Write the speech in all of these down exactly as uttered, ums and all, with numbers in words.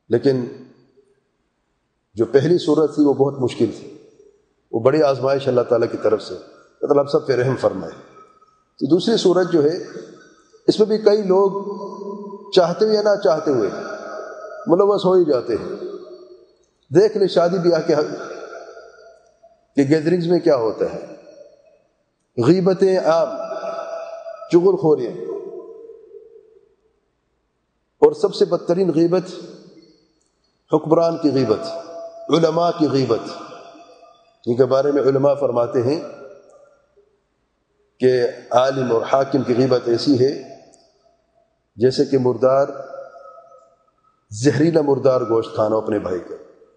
لیکن جو پہلی صورت تھی وہ بہت مشکل تھی، وہ بڑی آزمائش اللہ تعالیٰ کی طرف سے، مطلب سب پہ رحم فرمائے۔ تو دوسری صورت جو ہے اس میں بھی کئی لوگ چاہتے ہوئے یا نہ چاہتے ہوئے ملوث ہو ہی جاتے ہیں۔ دیکھ لے شادی بیاہ کے کہ گیدرنگز میں کیا ہوتا ہے، غیبتیں عام، چغل خوریاں، اور سب سے بدترین غیبت حکمران کی غیبت، علماء کی غیبت، جن کے بارے میں علماء فرماتے ہیں کہ عالم اور حاکم کی غیبت ایسی ہے جیسے کہ مردار زہریلا مردار گوشت کھانا اپنے بھائی کا۔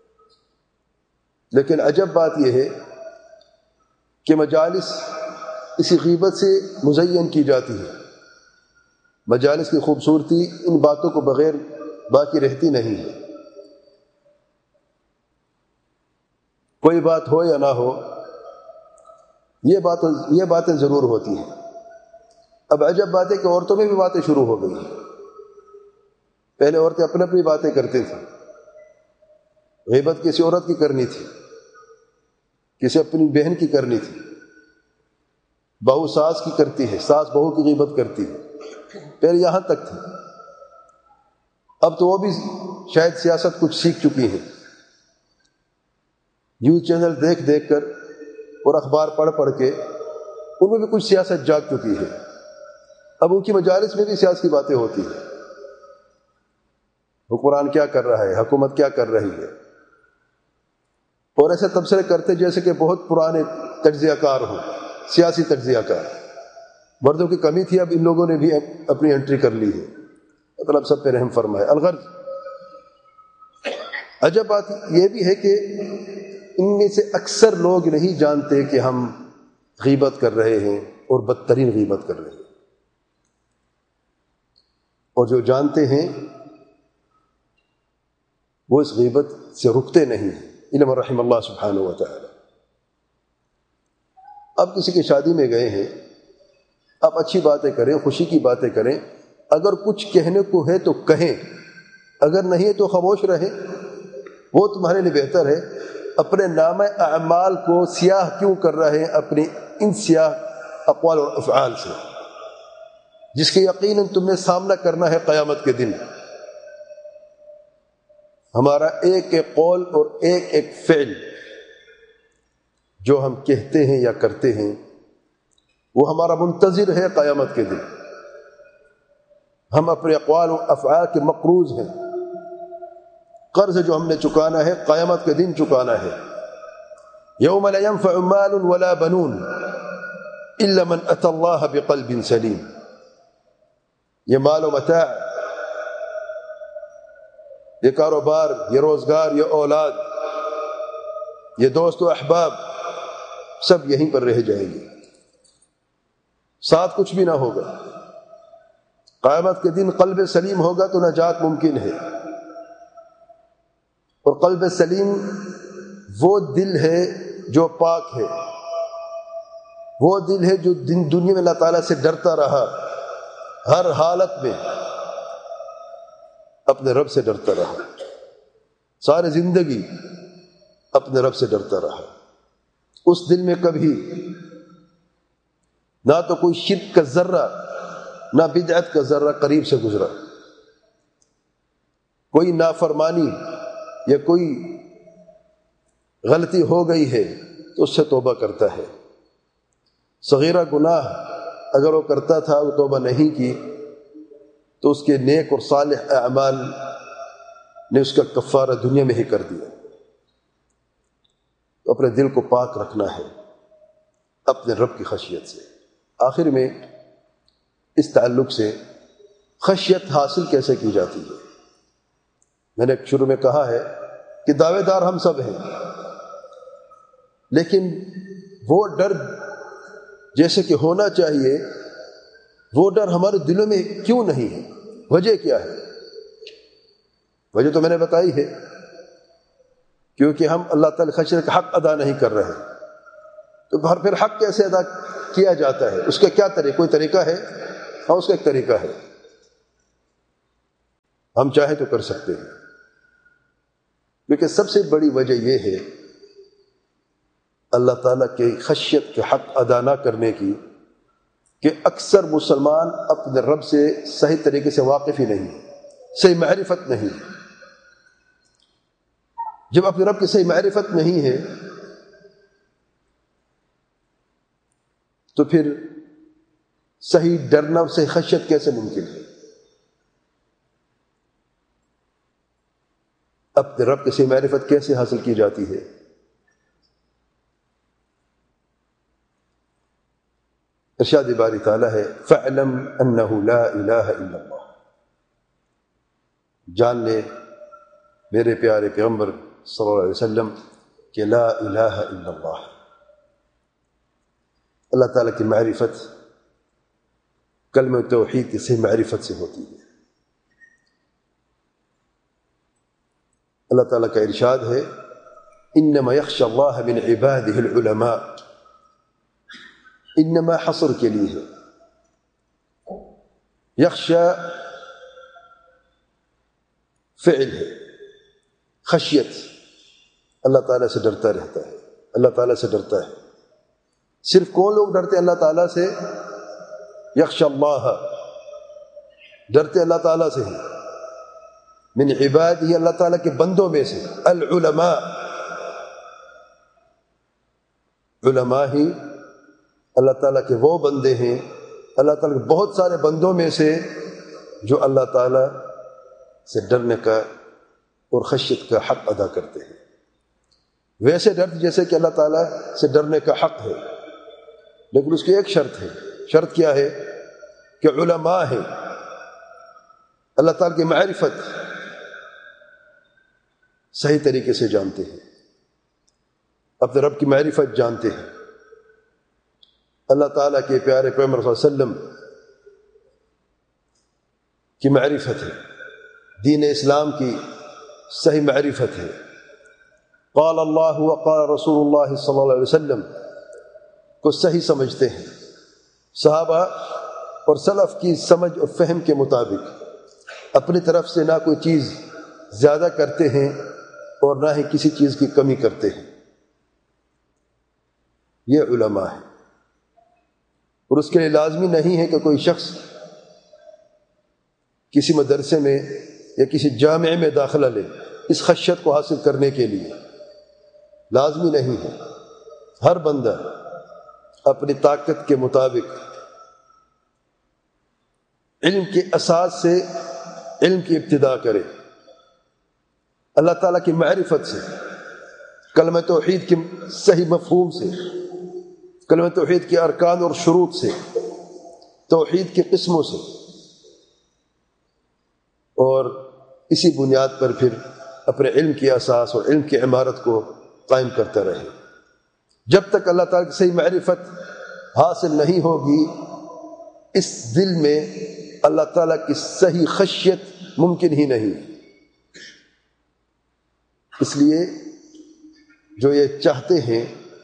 لیکن عجب بات یہ ہے کہ مجالس اسی غیبت سے مزین کی جاتی ہے، مجالس کی خوبصورتی ان باتوں کو بغیر باقی رہتی نہیں ہے۔ کوئی بات ہو یا نہ ہو، یہ بات یہ باتیں ضرور ہوتی ہیں۔ اب عجب بات ہے کہ عورتوں میں بھی باتیں شروع ہو گئی ہیں۔ پہلے عورتیں اپنی اپنی باتیں کرتی تھیں، غیبت کسی عورت کی کرنی تھی، کسی اپنی بہن کی کرنی تھی، بہو ساس کی کرتی ہے، ساس بہو کی غیبت کرتی ہے، پہلے یہاں تک تھی۔ اب تو وہ بھی شاید سیاست کچھ سیکھ چکی ہے، نیوز چینل دیکھ دیکھ کر اور اخبار پڑھ پڑھ کے ان میں بھی کچھ سیاست جاگ چکی ہے۔ اب ان کی مجالس میں بھی سیاسی باتیں ہوتی ہیں، حکمران کیا کر رہا ہے، حکومت کیا کر رہی ہے، اور ایسے تبصرے کرتے جیسے کہ بہت پرانے تجزیہ کار ہوں، سیاسی تجزیہ کار۔ مردوں کی کمی تھی، اب ان لوگوں نے بھی اپنی انٹری کر لی ہے، مطلب سب پہ رحم فرمائے۔ الغرض عجب بات یہ بھی ہے کہ ان میں سے اکثر لوگ نہیں جانتے کہ ہم غیبت کر رہے ہیں اور بدترین غیبت کر رہے ہیں، اور جو جانتے ہیں وہ اس غیبت سے رکتے نہیں ہیں، علم رحم اللہ سبحانہ و تعالی۔ اب کسی کی شادی میں گئے ہیں، آپ اچھی باتیں کریں، خوشی کی باتیں کریں، اگر کچھ کہنے کو ہے تو کہیں، اگر نہیں ہے تو خاموش رہیں، وہ تمہارے لیے بہتر ہے۔ اپنے نامہ اعمال کو سیاہ کیوں کر رہے ہیں اپنی ان سیاہ اقوال اور افعال سے، جس کے یقیناً تمہیں سامنا کرنا ہے قیامت کے دن۔ ہمارا ایک ایک قول اور ایک ایک فعل جو ہم کہتے ہیں یا کرتے ہیں وہ ہمارا منتظر ہے قیامت کے دن۔ ہم اپنے اقوال و افعال کے مقروض ہیں، قرض جو ہم نے چکانا ہے قیامت کے دن چکانا ہے۔ یوم لا ينفع مال ولا بنون الا من اتى الله بقلب سلیم۔ یہ مال و متاع، یہ کاروبار، یہ روزگار، یہ اولاد، یہ دوست و احباب، سب یہیں پر رہ جائیں گے، ساتھ کچھ بھی نہ ہوگا۔ قیامت کے دن قلب سلیم ہوگا تو نجات ممکن ہے، اور قلب سلیم وہ دل ہے جو پاک ہے، وہ دل ہے جو دنیا میں اللہ تعالیٰ سے ڈرتا رہا، ہر حالت میں اپنے رب سے ڈرتا رہا، ساری زندگی اپنے رب سے ڈرتا رہا۔ اس دل میں کبھی نہ تو کوئی شرک کا ذرہ نہ بدعت کا ذرہ قریب سے گزرا، کوئی نافرمانی یا کوئی غلطی ہو گئی ہے تو اس سے توبہ کرتا ہے۔ صغیرہ گناہ اگر وہ کرتا تھا وہ توبہ نہیں کی تو اس کے نیک اور صالح اعمال نے اس کا کفارہ دنیا میں ہی کر دیا۔ تو اپنے دل کو پاک رکھنا ہے اپنے رب کی خشیت سے۔ آخر میں اس تعلق سے خشیت حاصل کیسے کی جاتی ہے؟ میں نے شروع میں کہا ہے کہ دعوے دار ہم سب ہیں، لیکن وہ ڈر جیسے کہ ہونا چاہیے وہ ڈر ہمارے دلوں میں کیوں نہیں ہے؟ وجہ کیا ہے؟ وجہ تو میں نے بتائی ہے، کیونکہ ہم اللہ تعالی خشیت کا حق ادا نہیں کر رہے۔ تو پھر حق کیسے ادا کیا جاتا ہے؟ اس کا کیا طریقہ؟ کوئی طریقہ ہے؟ ہاں، اس کا ایک طریقہ ہے، ہم چاہیں تو کر سکتے ہیں۔ لیکن سب سے بڑی وجہ یہ ہے اللہ تعالیٰ کے خشیت کے حق ادا نہ کرنے کی کہ اکثر مسلمان اپنے رب سے صحیح طریقے سے واقف ہی نہیں، صحیح معرفت نہیں۔ جب اپنے رب کی صحیح معرفت نہیں ہے تو پھر صحیح ڈرنا، صحیح خشیت کیسے ممکن ہے؟ اپنے رب کی صحیح معرفت کیسے حاصل کی جاتی ہے؟ ارشاد باری تعالیٰ ہے فَاعْلَمْ أَنَّهُ لَا إِلَهَ إِلَّا اللَّهُ، جان لے میرے پیارے پیغمبر صلی اللہ علیہ وسلم کہ لا الہ الا اللہ، اللہ تعالیٰ کی معرفت کلمہ توحید کی صحیح معرفت سے ہوتی ہے۔ اللہ تعالیٰ کا ارشاد ہے انما یخشی اللہ من عبادہ العلماء، انما حصر کے لیے ہے، یخشی فعل ہے، خشیت اللہ تعالیٰ سے ڈرتا رہتا ہے، اللہ تعالیٰ سے ڈرتا ہے۔ صرف کون لوگ ڈرتے ہیں اللہ تعالیٰ سے؟ یخشی اللہ، ڈرتے اللہ تعالیٰ سے ہیں، من عبادہ، اللہ تعالیٰ کے بندوں میں سے، العلماء، علماء ہی اللہ تعالیٰ کے وہ بندے ہیں، اللہ تعالیٰ کے بہت سارے بندوں میں سے جو اللہ تعالیٰ سے ڈرنے کا اور خشیت کا حق ادا کرتے ہیں۔ ویسے ڈرتے جیسے کہ اللہ تعالیٰ سے ڈرنے کا حق ہے، لیکن اس کی ایک شرط ہے۔ شرط کیا ہے؟ کہ علماء ہیں، اللہ تعالیٰ کی معرفت صحیح طریقے سے جانتے ہیں، اپنے رب کی معرفت جانتے ہیں، اللہ تعالیٰ کے پیارے پیغمبر صلی اللہ علیہ وسلم کی معرفت ہے، دین اسلام کی صحیح معرفت ہے، قال اللہ وقال رسول اللہ صلی اللہ علیہ وسلم کو صحیح سمجھتے ہیں، صحابہ اور سلف کی سمجھ اور فہم کے مطابق اپنی طرف سے نہ کوئی چیز زیادہ کرتے ہیں اور نہ ہی کسی چیز کی کمی کرتے ہیں۔ یہ علماء ہے، اور اس کے لیے لازمی نہیں ہے کہ کوئی شخص کسی مدرسے میں یا کسی جامعے میں داخلہ لے اس خشیت کو حاصل کرنے کے لیے، لازمی نہیں ہے۔ ہر بندہ اپنی طاقت کے مطابق علم کے اساس سے علم کی ابتدا کرے، اللہ تعالیٰ کی معرفت سے، کلمہ توحید کے صحیح مفہوم سے، کلمہ توحید کے ارکان اور شروط سے، توحید کی قسموں سے، اور اسی بنیاد پر پھر اپنے علم کی اساس اور علم کی عمارت کو قائم کرتا رہے۔ جب تک اللہ تعالیٰ کی صحیح معرفت حاصل نہیں ہوگی، اس دل میں اللہ تعالیٰ کی صحیح خشیت ممکن ہی نہیں۔ اس لیے جو یہ چاہتے ہیں،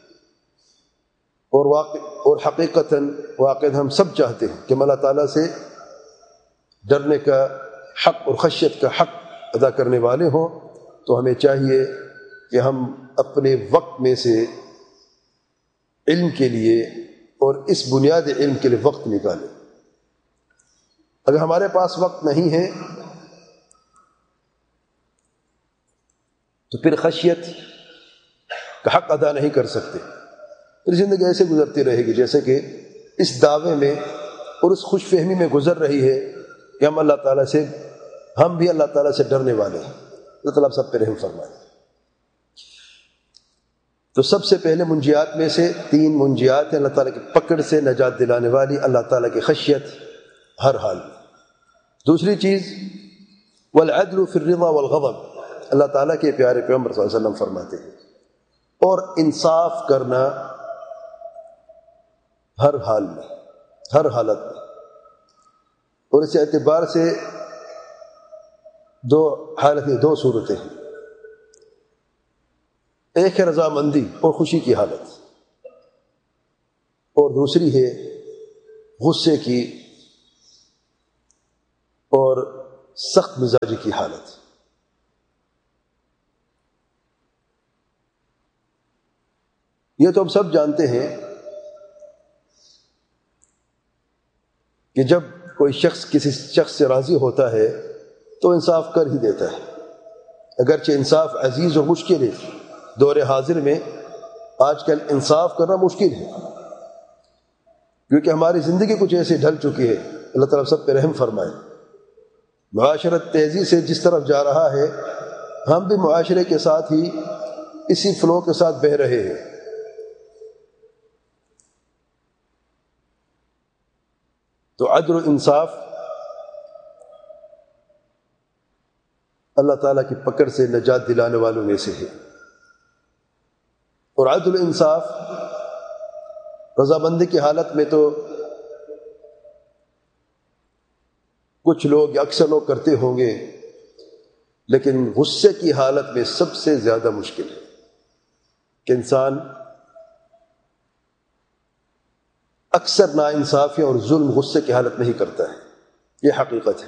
اور واقع اور حقیقتاً واقع ہم سب چاہتے ہیں کہ اللہ تعالیٰ سے ڈرنے کا حق اور خشیت کا حق ادا کرنے والے ہوں، تو ہمیں چاہیے کہ ہم اپنے وقت میں سے علم کے لیے اور اس بنیادی علم کے لیے وقت نکالیں۔ اگر ہمارے پاس وقت نہیں ہے تو پھر خشیت کا حق ادا نہیں کر سکتے، پھر زندگی ایسے گزرتی رہے گی جیسے کہ اس دعوے میں اور اس خوش فہمی میں گزر رہی ہے کہ ہم اللہ تعالیٰ سے ہم بھی اللہ تعالیٰ سے ڈرنے والے ہیں۔ اللہ تعالیٰ سب پہ رحم فرمائے۔ تو سب سے پہلے منجیات میں سے تین منجیات ہیں اللہ تعالیٰ کی پکڑ سے نجات دلانے والی، اللہ تعالیٰ کی خشیت ہر حال میں۔ دوسری چیز والعدل فی الرضا والغضب، اللہ تعالیٰ کے پیارے پیغمبر صلی اللہ علیہ وسلم فرماتے ہیں، اور انصاف کرنا ہر حال میں، ہر حالت میں۔ اور اس اعتبار سے دو حالتیں، دو صورتیں ہیں، ایک ہے رضامندی اور خوشی کی حالت، اور دوسری ہے غصے کی اور سخت مزاجی کی حالت۔ یہ تو ہم سب جانتے ہیں کہ جب کوئی شخص کسی شخص سے راضی ہوتا ہے تو انصاف کر ہی دیتا ہے، اگرچہ انصاف عزیز اور مشکل ہے۔ دور حاضر میں آج کل انصاف کرنا مشکل ہے، کیونکہ ہماری زندگی کچھ ایسی ڈھل چکی ہے۔ اللہ تعالیٰ سب پہ رحم فرمائے۔ معاشرت تیزی سے جس طرف جا رہا ہے، ہم بھی معاشرے کے ساتھ ہی اسی فلو کے ساتھ بہہ رہے ہیں۔ تو عدل و انصاف اللہ تعالیٰ کی پکڑ سے نجات دلانے والوں میں سے ہے۔ اور عدل و انصاف رضامندی کی حالت میں تو کچھ لوگ یا اکثر لوگ کرتے ہوں گے، لیکن غصے کی حالت میں سب سے زیادہ مشکل ہے کہ انسان اکثر ناانصافی اور ظلم غصے کی حالت میں ہی کرتا ہے۔ یہ حقیقت ہے۔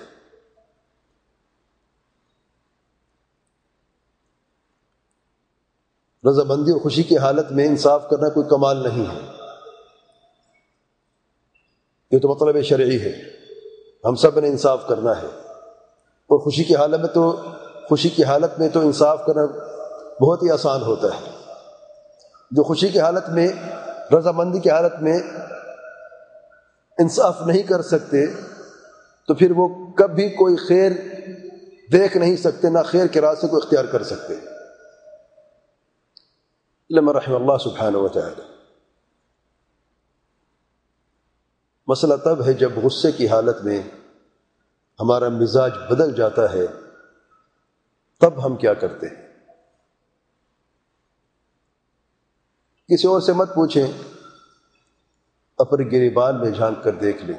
رضامندی اور خوشی کی حالت میں انصاف کرنا کوئی کمال نہیں ہے، یہ تو مطلب شرعی ہے، ہم سب نے انصاف کرنا ہے۔ اور خوشی کی حالت میں تو خوشی کی حالت میں تو انصاف کرنا بہت ہی آسان ہوتا ہے۔ جو خوشی کی حالت میں، رضامندی کی حالت میں انصاف نہیں کر سکتے، تو پھر وہ کبھی کوئی خیر دیکھ نہیں سکتے، نہ خیر کے راستے کو اختیار کر سکتے، لما رحم اللہ سبحانہ و تعالی۔ مسئلہ تب ہے جب غصے کی حالت میں ہمارا مزاج بدل جاتا ہے، تب ہم کیا کرتے ہیں؟ کسی اور سے مت پوچھیں، اپنے گریبان میں جھانک کر دیکھ لیں۔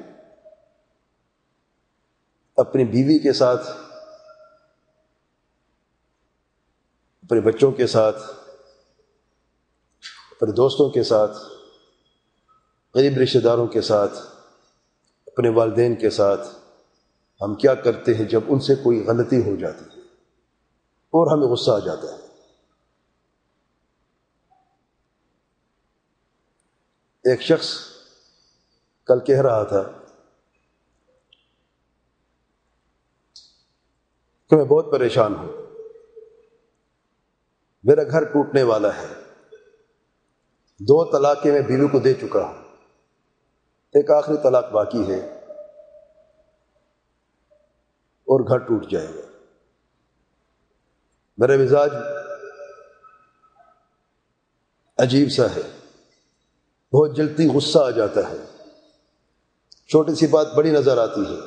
اپنی بیوی کے ساتھ، اپنے بچوں کے ساتھ، اپنے دوستوں کے ساتھ، غریب رشتہ داروں کے ساتھ، اپنے والدین کے ساتھ ہم کیا کرتے ہیں جب ان سے کوئی غلطی ہو جاتی ہے اور ہمیں غصہ آ جاتا ہے۔ ایک شخص کل کہہ رہا تھا کہ میں بہت پریشان ہوں، میرا گھر ٹوٹنے والا ہے، دو طلاقیں میں بیوی کو دے چکا ہوں، ایک آخری طلاق باقی ہے اور گھر ٹوٹ جائے گا۔ میرا مزاج عجیب سا ہے، بہت جلدی غصہ آ جاتا ہے، چھوٹی سی بات بڑی نظر آتی ہے۔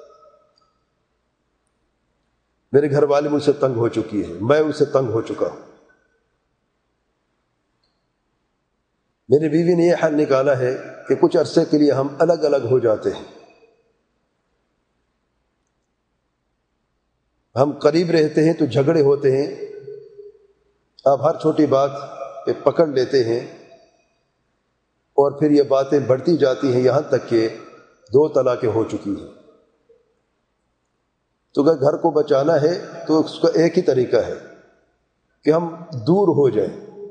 میرے گھر والے مجھ سے تنگ ہو چکی ہے، میں ان سے تنگ ہو چکا ہوں۔ میری بیوی نے یہ حل نکالا ہے کہ کچھ عرصے کے لیے ہم الگ الگ ہو جاتے ہیں، ہم قریب رہتے ہیں تو جھگڑے ہوتے ہیں، آپ ہر چھوٹی بات پہ پکڑ لیتے ہیں اور پھر یہ باتیں بڑھتی جاتی ہیں یہاں تک کہ دو طلاقیں ہو چکی ہیں۔ تو اگر گھر کو بچانا ہے تو اس کا ایک ہی طریقہ ہے کہ ہم دور ہو جائیں۔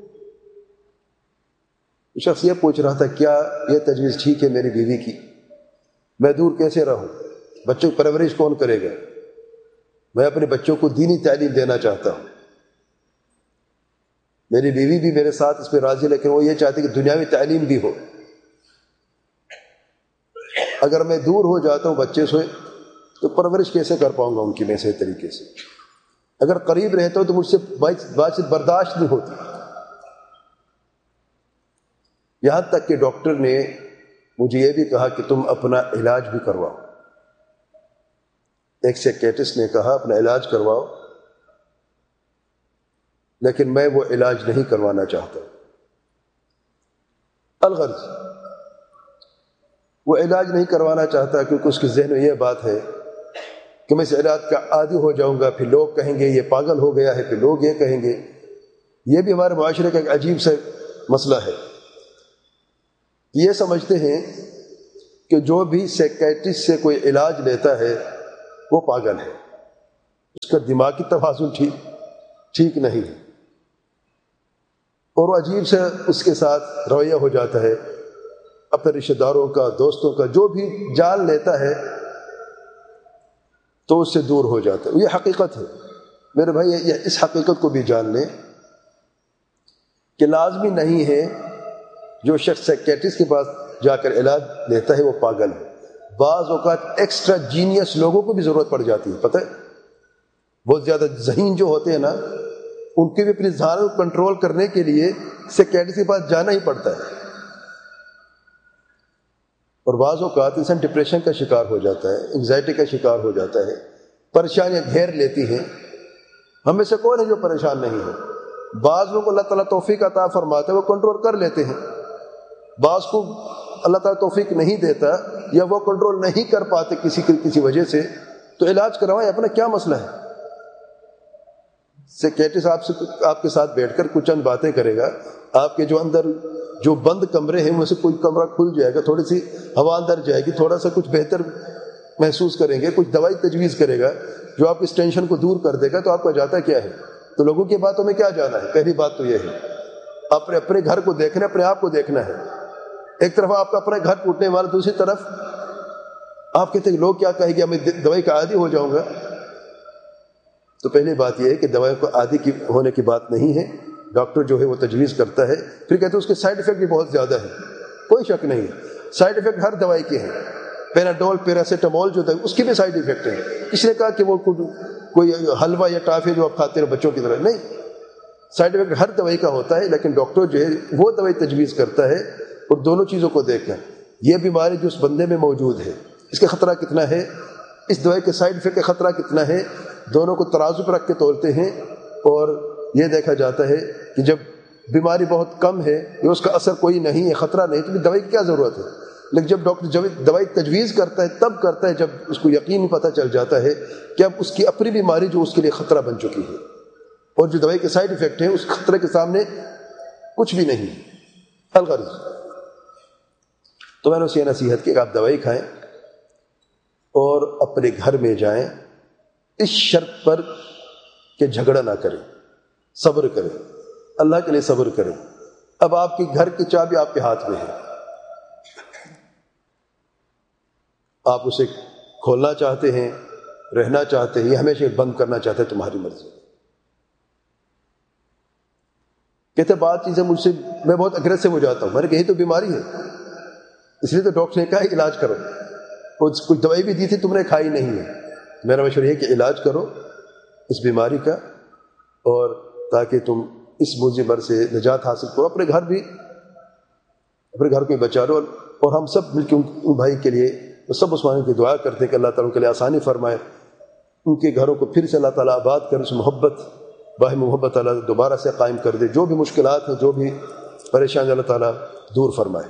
شخص یہ پوچھ رہا تھا کیا یہ تجویز ٹھیک ہے میری بیوی کی؟ میں دور کیسے رہوں؟ بچوں کی پرورش کون کرے گا؟ میں اپنے بچوں کو دینی تعلیم دینا چاہتا ہوں، میری بیوی بھی میرے ساتھ اس پہ راضی، لیکن وہ یہ چاہتی کہ دنیاوی تعلیم بھی ہو۔ اگر میں دور ہو جاتا ہوں بچے سے تو پرورش کیسے کر پاؤں گا ان کی میں صحیح طریقے سے؟ اگر قریب رہتا ہوں تو مجھ سے بات چیت برداشت نہیں ہوتی۔ یہاں تک کہ ڈاکٹر نے مجھے یہ بھی کہا کہ تم اپنا علاج بھی کرواؤ، ایک سیکیٹرسٹ نے کہا اپنا علاج کرواؤ، لیکن میں وہ علاج نہیں کروانا چاہتا۔ الغرض وہ علاج نہیں کروانا چاہتا کیونکہ اس کے ذہن میں یہ بات ہے کہ میں اس علاج کا عادی ہو جاؤں گا، پھر لوگ کہیں گے یہ پاگل ہو گیا ہے، پھر لوگ یہ کہیں گے۔ یہ بھی ہمارے معاشرے کا ایک عجیب سا مسئلہ ہے، یہ سمجھتے ہیں کہ جو بھی سیکیٹرسٹ سے کوئی علاج لیتا ہے وہ پاگل ہے، اس کا دماغی توازن ٹھیک ٹھیک نہیں ہے۔ اور وہ عجیب سے اس کے ساتھ رویہ ہو جاتا ہے، اپنے رشتہ داروں کا، دوستوں کا، جو بھی جان لیتا ہے تو اس سے دور ہو جاتا ہے۔ یہ حقیقت ہے میرے بھائی، یہ اس حقیقت کو بھی جان لیں کہ لازمی نہیں ہے جو شخص سیکیٹرسٹ کے پاس جا کر علاج لیتا ہے وہ پاگل ہے۔ بعض اوقات ایکسٹرا جینیس لوگوں کو بھی ضرورت پڑ جاتی ہے، پتہ ہے، بہت زیادہ ذہین جو ہوتے ہیں نا، ان کے بھی اپنی ذہانت کو کنٹرول کرنے کے لیے سیکیٹرسٹ کے پاس جانا ہی پڑتا ہے۔ اور بعض اوقات انسان ڈپریشن کا شکار ہو جاتا ہے، انگزائٹی کا شکار ہو جاتا ہے، پریشانیاں گھیر لیتی ہیں۔ ہم میں سے کون ہے جو پریشان نہیں ہے؟ بعض لوگوں کو اللہ تعالیٰ توفیق عطا فرماتا ہے، وہ کنٹرول کر لیتے ہیں، بعض کو اللہ تعالیٰ توفیق نہیں دیتا یا وہ کنٹرول نہیں کر پاتے کسی کسی وجہ سے، تو علاج کروائیں، اپنا کیا مسئلہ ہے؟ سیکیٹرسٹ آپ سے آپ کے ساتھ بیٹھ کر کچھ چند باتیں کرے گا، آپ کے جو اندر جو بند کمرے ہیں ان میں سے کوئی کمرہ کھل جائے گا، تھوڑی سی ہوا اندر جائے گی، تھوڑا سا کچھ بہتر محسوس کریں گے، کچھ دوائی تجویز کرے گا جو آپ اس ٹینشن کو دور کر دے گا، تو آپ کا جاتا کیا ہے؟ تو لوگوں کی باتوں میں کیا جانا ہے؟ پہلی بات تو یہ ہے اپنے اپنے گھر کو دیکھنا، اپنے آپ کو دیکھنا ہے۔ ایک طرف آپ کا اپنا گھر ٹوٹنے والا، دوسری طرف آپ کہتے ہیں لوگ کیا کہیں گے، میں دوائی کا عادی ہو جاؤں گا۔ تو پہلی بات یہ ہے کہ دوائی کو عادی کی ہونے کی بات نہیں ہے، ڈاکٹر جو ہے وہ تجویز کرتا ہے، پھر کہتے ہیں اس کے سائیڈ ایفیکٹ بھی بہت زیادہ ہے، کوئی شک نہیں ہے، سائیڈ ایفیکٹ ہر دوائی کے ہیں، پیناڈول پیراسیٹامول جو ہے اس کی بھی سائیڈ ایفیکٹ ہے۔ کسی نے کہا کہ وہ کوئی حلوہ یا ٹافی جو آپ کھاتے ہیں بچوں کی طرح، نہیں، سائیڈ ایفیکٹ ہر دوائی کا ہوتا ہے، لیکن ڈاکٹر جو ہے وہ دوائی تجویز کرتا ہے اور دونوں چیزوں کو دیکھ کر یہ بیماری جو اس بندے میں موجود ہے اس کا خطرہ کتنا ہے، اس دوائی کے سائیڈ ایفیکٹ کا خطرہ کتنا ہے، دونوں کو ترازو پر رکھ کے تولتے ہیں، اور یہ دیکھا جاتا ہے کہ جب بیماری بہت کم ہے یا اس کا اثر کوئی نہیں ہے، خطرہ نہیں، تو دوائی کی کیا ضرورت ہے۔ لیکن جب ڈاکٹر جب دوائی تجویز کرتا ہے تب کرتا ہے جب اس کو یقین پتہ چل جاتا ہے کہ اب اس کی اپنی بیماری جو اس کے لیے خطرہ بن چکی ہے، اور جو دوائی کے سائیڈ ایفیکٹ ہیں اس خطرے کے سامنے کچھ بھی نہیں۔ الغرض تو میں نے اسے یہ نصیحت کی کہ آپ دوائی کھائیں اور اپنے گھر میں جائیں، اس شرط پر کہ جھگڑا نہ کریں، صبر کریں، اللہ کے لیے صبر کریں۔ اب آپ کے گھر کی چابی آپ کے ہاتھ میں ہے، آپ اسے کھولنا چاہتے ہیں، رہنا چاہتے ہیں، یہ ہمیشہ بند کرنا چاہتے ہیں، تمہاری مرضی۔ کہتے بعض چیزیں مجھ سے میں بہت اگریسو ہو جاتا ہوں، میں نے کہی تو بیماری ہے، اس لیے تو ڈاکٹر نے کہا ہے علاج کرو، اور کچھ دوائی بھی دی تھی تم نے کھائی نہیں ہے۔ میرا مشورہ یہ کہ علاج کرو اس بیماری کا، اور تاکہ تم اس موذی مر سے نجات حاصل کرو، اپنے گھر بھی اپنے گھر کو بچا لو، اور ہم سب مل کے ان بھائی کے لیے سب مسلمانوں کی دعا کرتے ہیں کہ اللہ تعالیٰ کے لیے آسانی فرمائے، ان کے گھروں کو پھر سے اللہ تعالیٰ آباد کرے، اس محبت باہم محبت اللہ دوبارہ سے قائم کر دے، جو بھی مشکلات ہیں، جو بھی پریشانی اللہ تعالیٰ دور فرمائے۔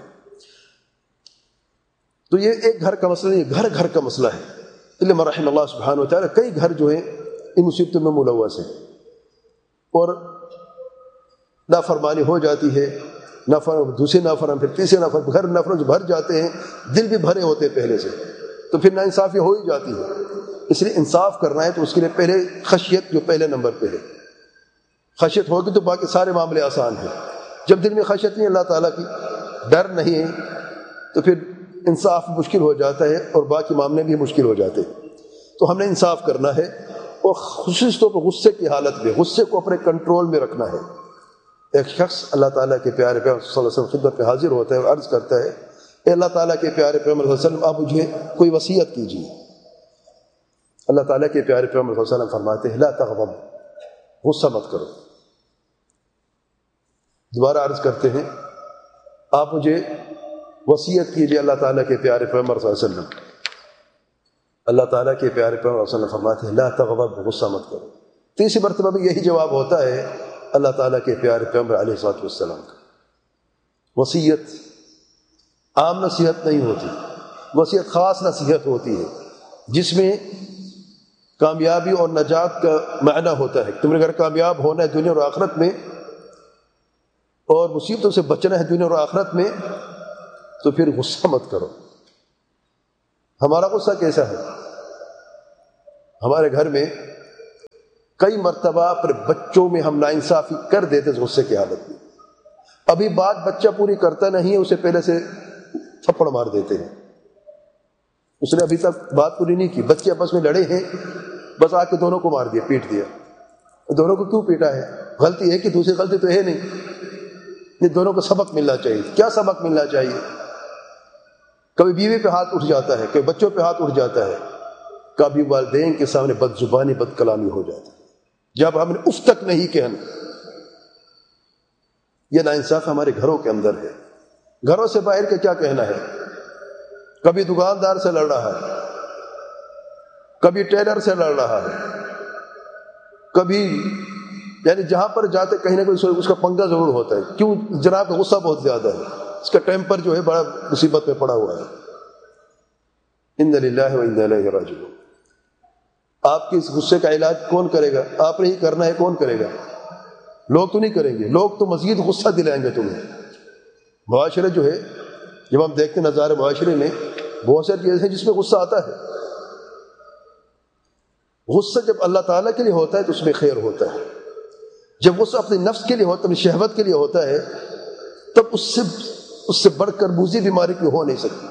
تو یہ ایک گھر کا مسئلہ نہیں، گھر گھر کا مسئلہ ہے۔ الا من رحم اللہ سبحانہ و تعالیٰ، کئی گھر جو ہیں ان مصیبتوں میں ملوث ہیں، اور نافرمانی ہو جاتی ہے، نافرمان دوسرے نافرمان، پھر تیسرے نافرمان، گھر نافرمان جو بھر جاتے ہیں، دل بھی بھرے ہوتے ہیں پہلے سے، تو پھر ناانصافی ہو ہی جاتی ہے۔ اس لیے انصاف کرنا ہے تو اس کے لیے پہلے خشیت جو پہلے نمبر پہ ہے، خشیت ہوگی تو باقی سارے معاملے آسان ہیں۔ جب دل میں خشیت نہیں، اللہ تعالیٰ کی ڈر نہیں ہے، تو پھر انصاف مشکل ہو جاتا ہے اور باقی معاملے بھی مشکل ہو جاتے ہیں۔ تو ہم نے انصاف کرنا ہے، اور خصوص طور پر غصے کی حالت میں غصے کو اپنے کنٹرول میں رکھنا ہے۔ ایک شخص اللہ تعالیٰ کے پیارے پیغمبر صلی اللہ علیہ وسلم خدمت میں حاضر ہوتا ہے اور عرض کرتا ہے، اے اللہ تعالیٰ کے پیارے پیغمبر صلی اللہ علیہ وسلم، آپ مجھے کوئی وصیت کیجیے۔ اللہ تعالیٰ کے پیارے پیغمبر صلی اللہ علیہ وسلم فرماتے ہیں، لا تغضب، غصہ مت کرو۔ دوبارہ عرض کرتے ہیں، آپ مجھے وصیت کیجیے اللہ تعالیٰ کے پیارے پیغمبر صلی اللہ علیہ وسلم۔ اللہ تعالیٰ کے پیارے پیغمبر صلی اللہ علیہ وسلم فرماتے ہیں، لا تغضب، غصہ مت کرو۔ تیسری مرتبہ بھی یہی جواب ہوتا ہے اللہ تعالیٰ کے پیارے پیغمبر علیہ الصلوۃ والسلام کا۔ وصیت عام نصیحت نہیں ہوتی، وصیت خاص نصیحت ہوتی ہے، جس میں کامیابی اور نجات کا معنی ہوتا ہے۔ تم نے اگر کامیاب ہونا ہے دنیا اور آخرت میں، اور مصیبتوں سے بچنا ہے دنیا اور آخرت میں، تو پھر غصہ مت کرو۔ ہمارا غصہ کیسا ہے؟ ہمارے گھر میں کئی مرتبہ اپنے بچوں میں ہم ناانصافی کر دیتے غصے کی حالت میں، ابھی بات بچہ پوری کرتا نہیں ہے، اسے پہلے سے تھپڑ مار دیتے ہیں. اس نے ابھی تک بات پوری نہیں کی، بچے آپس میں لڑے ہیں، بس آ کے دونوں کو مار دیا، پیٹ دیا. دونوں کو کیوں پیٹا ہے؟ غلطی ہے کہ دوسری غلطی تو ہے نہیں. یہ دونوں کو سبق ملنا چاہیے. کیا سبق ملنا چاہیے؟ کبھی بیوی پہ ہاتھ اٹھ جاتا ہے، کبھی بچوں پہ ہاتھ اٹھ جاتا ہے، کبھی والدین کے سامنے بد زبانی بد کلامی ہو جاتی ہے. جب ہم نے اف تک نہیں کہنا. یہ ناانصاف ہمارے گھروں کے اندر ہے. گھروں سے باہر کے کیا کہنا ہے؟ کبھی دکاندار سے لڑ رہا ہے، کبھی ٹیلر سے لڑ رہا ہے، کبھی یعنی جہاں پر جاتے کہیں نہ کہیں اس کا پنگا ضرور ہوتا ہے. کیوں؟ جناب کا غصہ بہت زیادہ ہے، اس کا ٹیمپر جو ہے بڑا مصیبت میں پڑا ہوا ہے. ان للہ و انا الیہ راجعون. آپ کے اس غصے کا علاج کون کرے گا؟ آپ نے ہی کرنا ہے. کون کرے گا؟ لوگ تو نہیں کریں گے، لوگ تو مزید غصہ دلائیں گے تمہیں. معاشرے جو ہے، جب ہم دیکھتے نظارے معاشرے میں بہت ساری چیزیں ہیں جس میں غصہ آتا ہے. غصہ جب اللہ تعالیٰ کے لیے ہوتا ہے تو اس میں خیر ہوتا ہے. جب غصہ اپنے نفس کے لیے ہوتا ہے، اپنی شہوت کے لیے ہوتا ہے، تب اس سے اس سے بڑھ کر موذی بیماری کوئی ہو نہیں سکتی.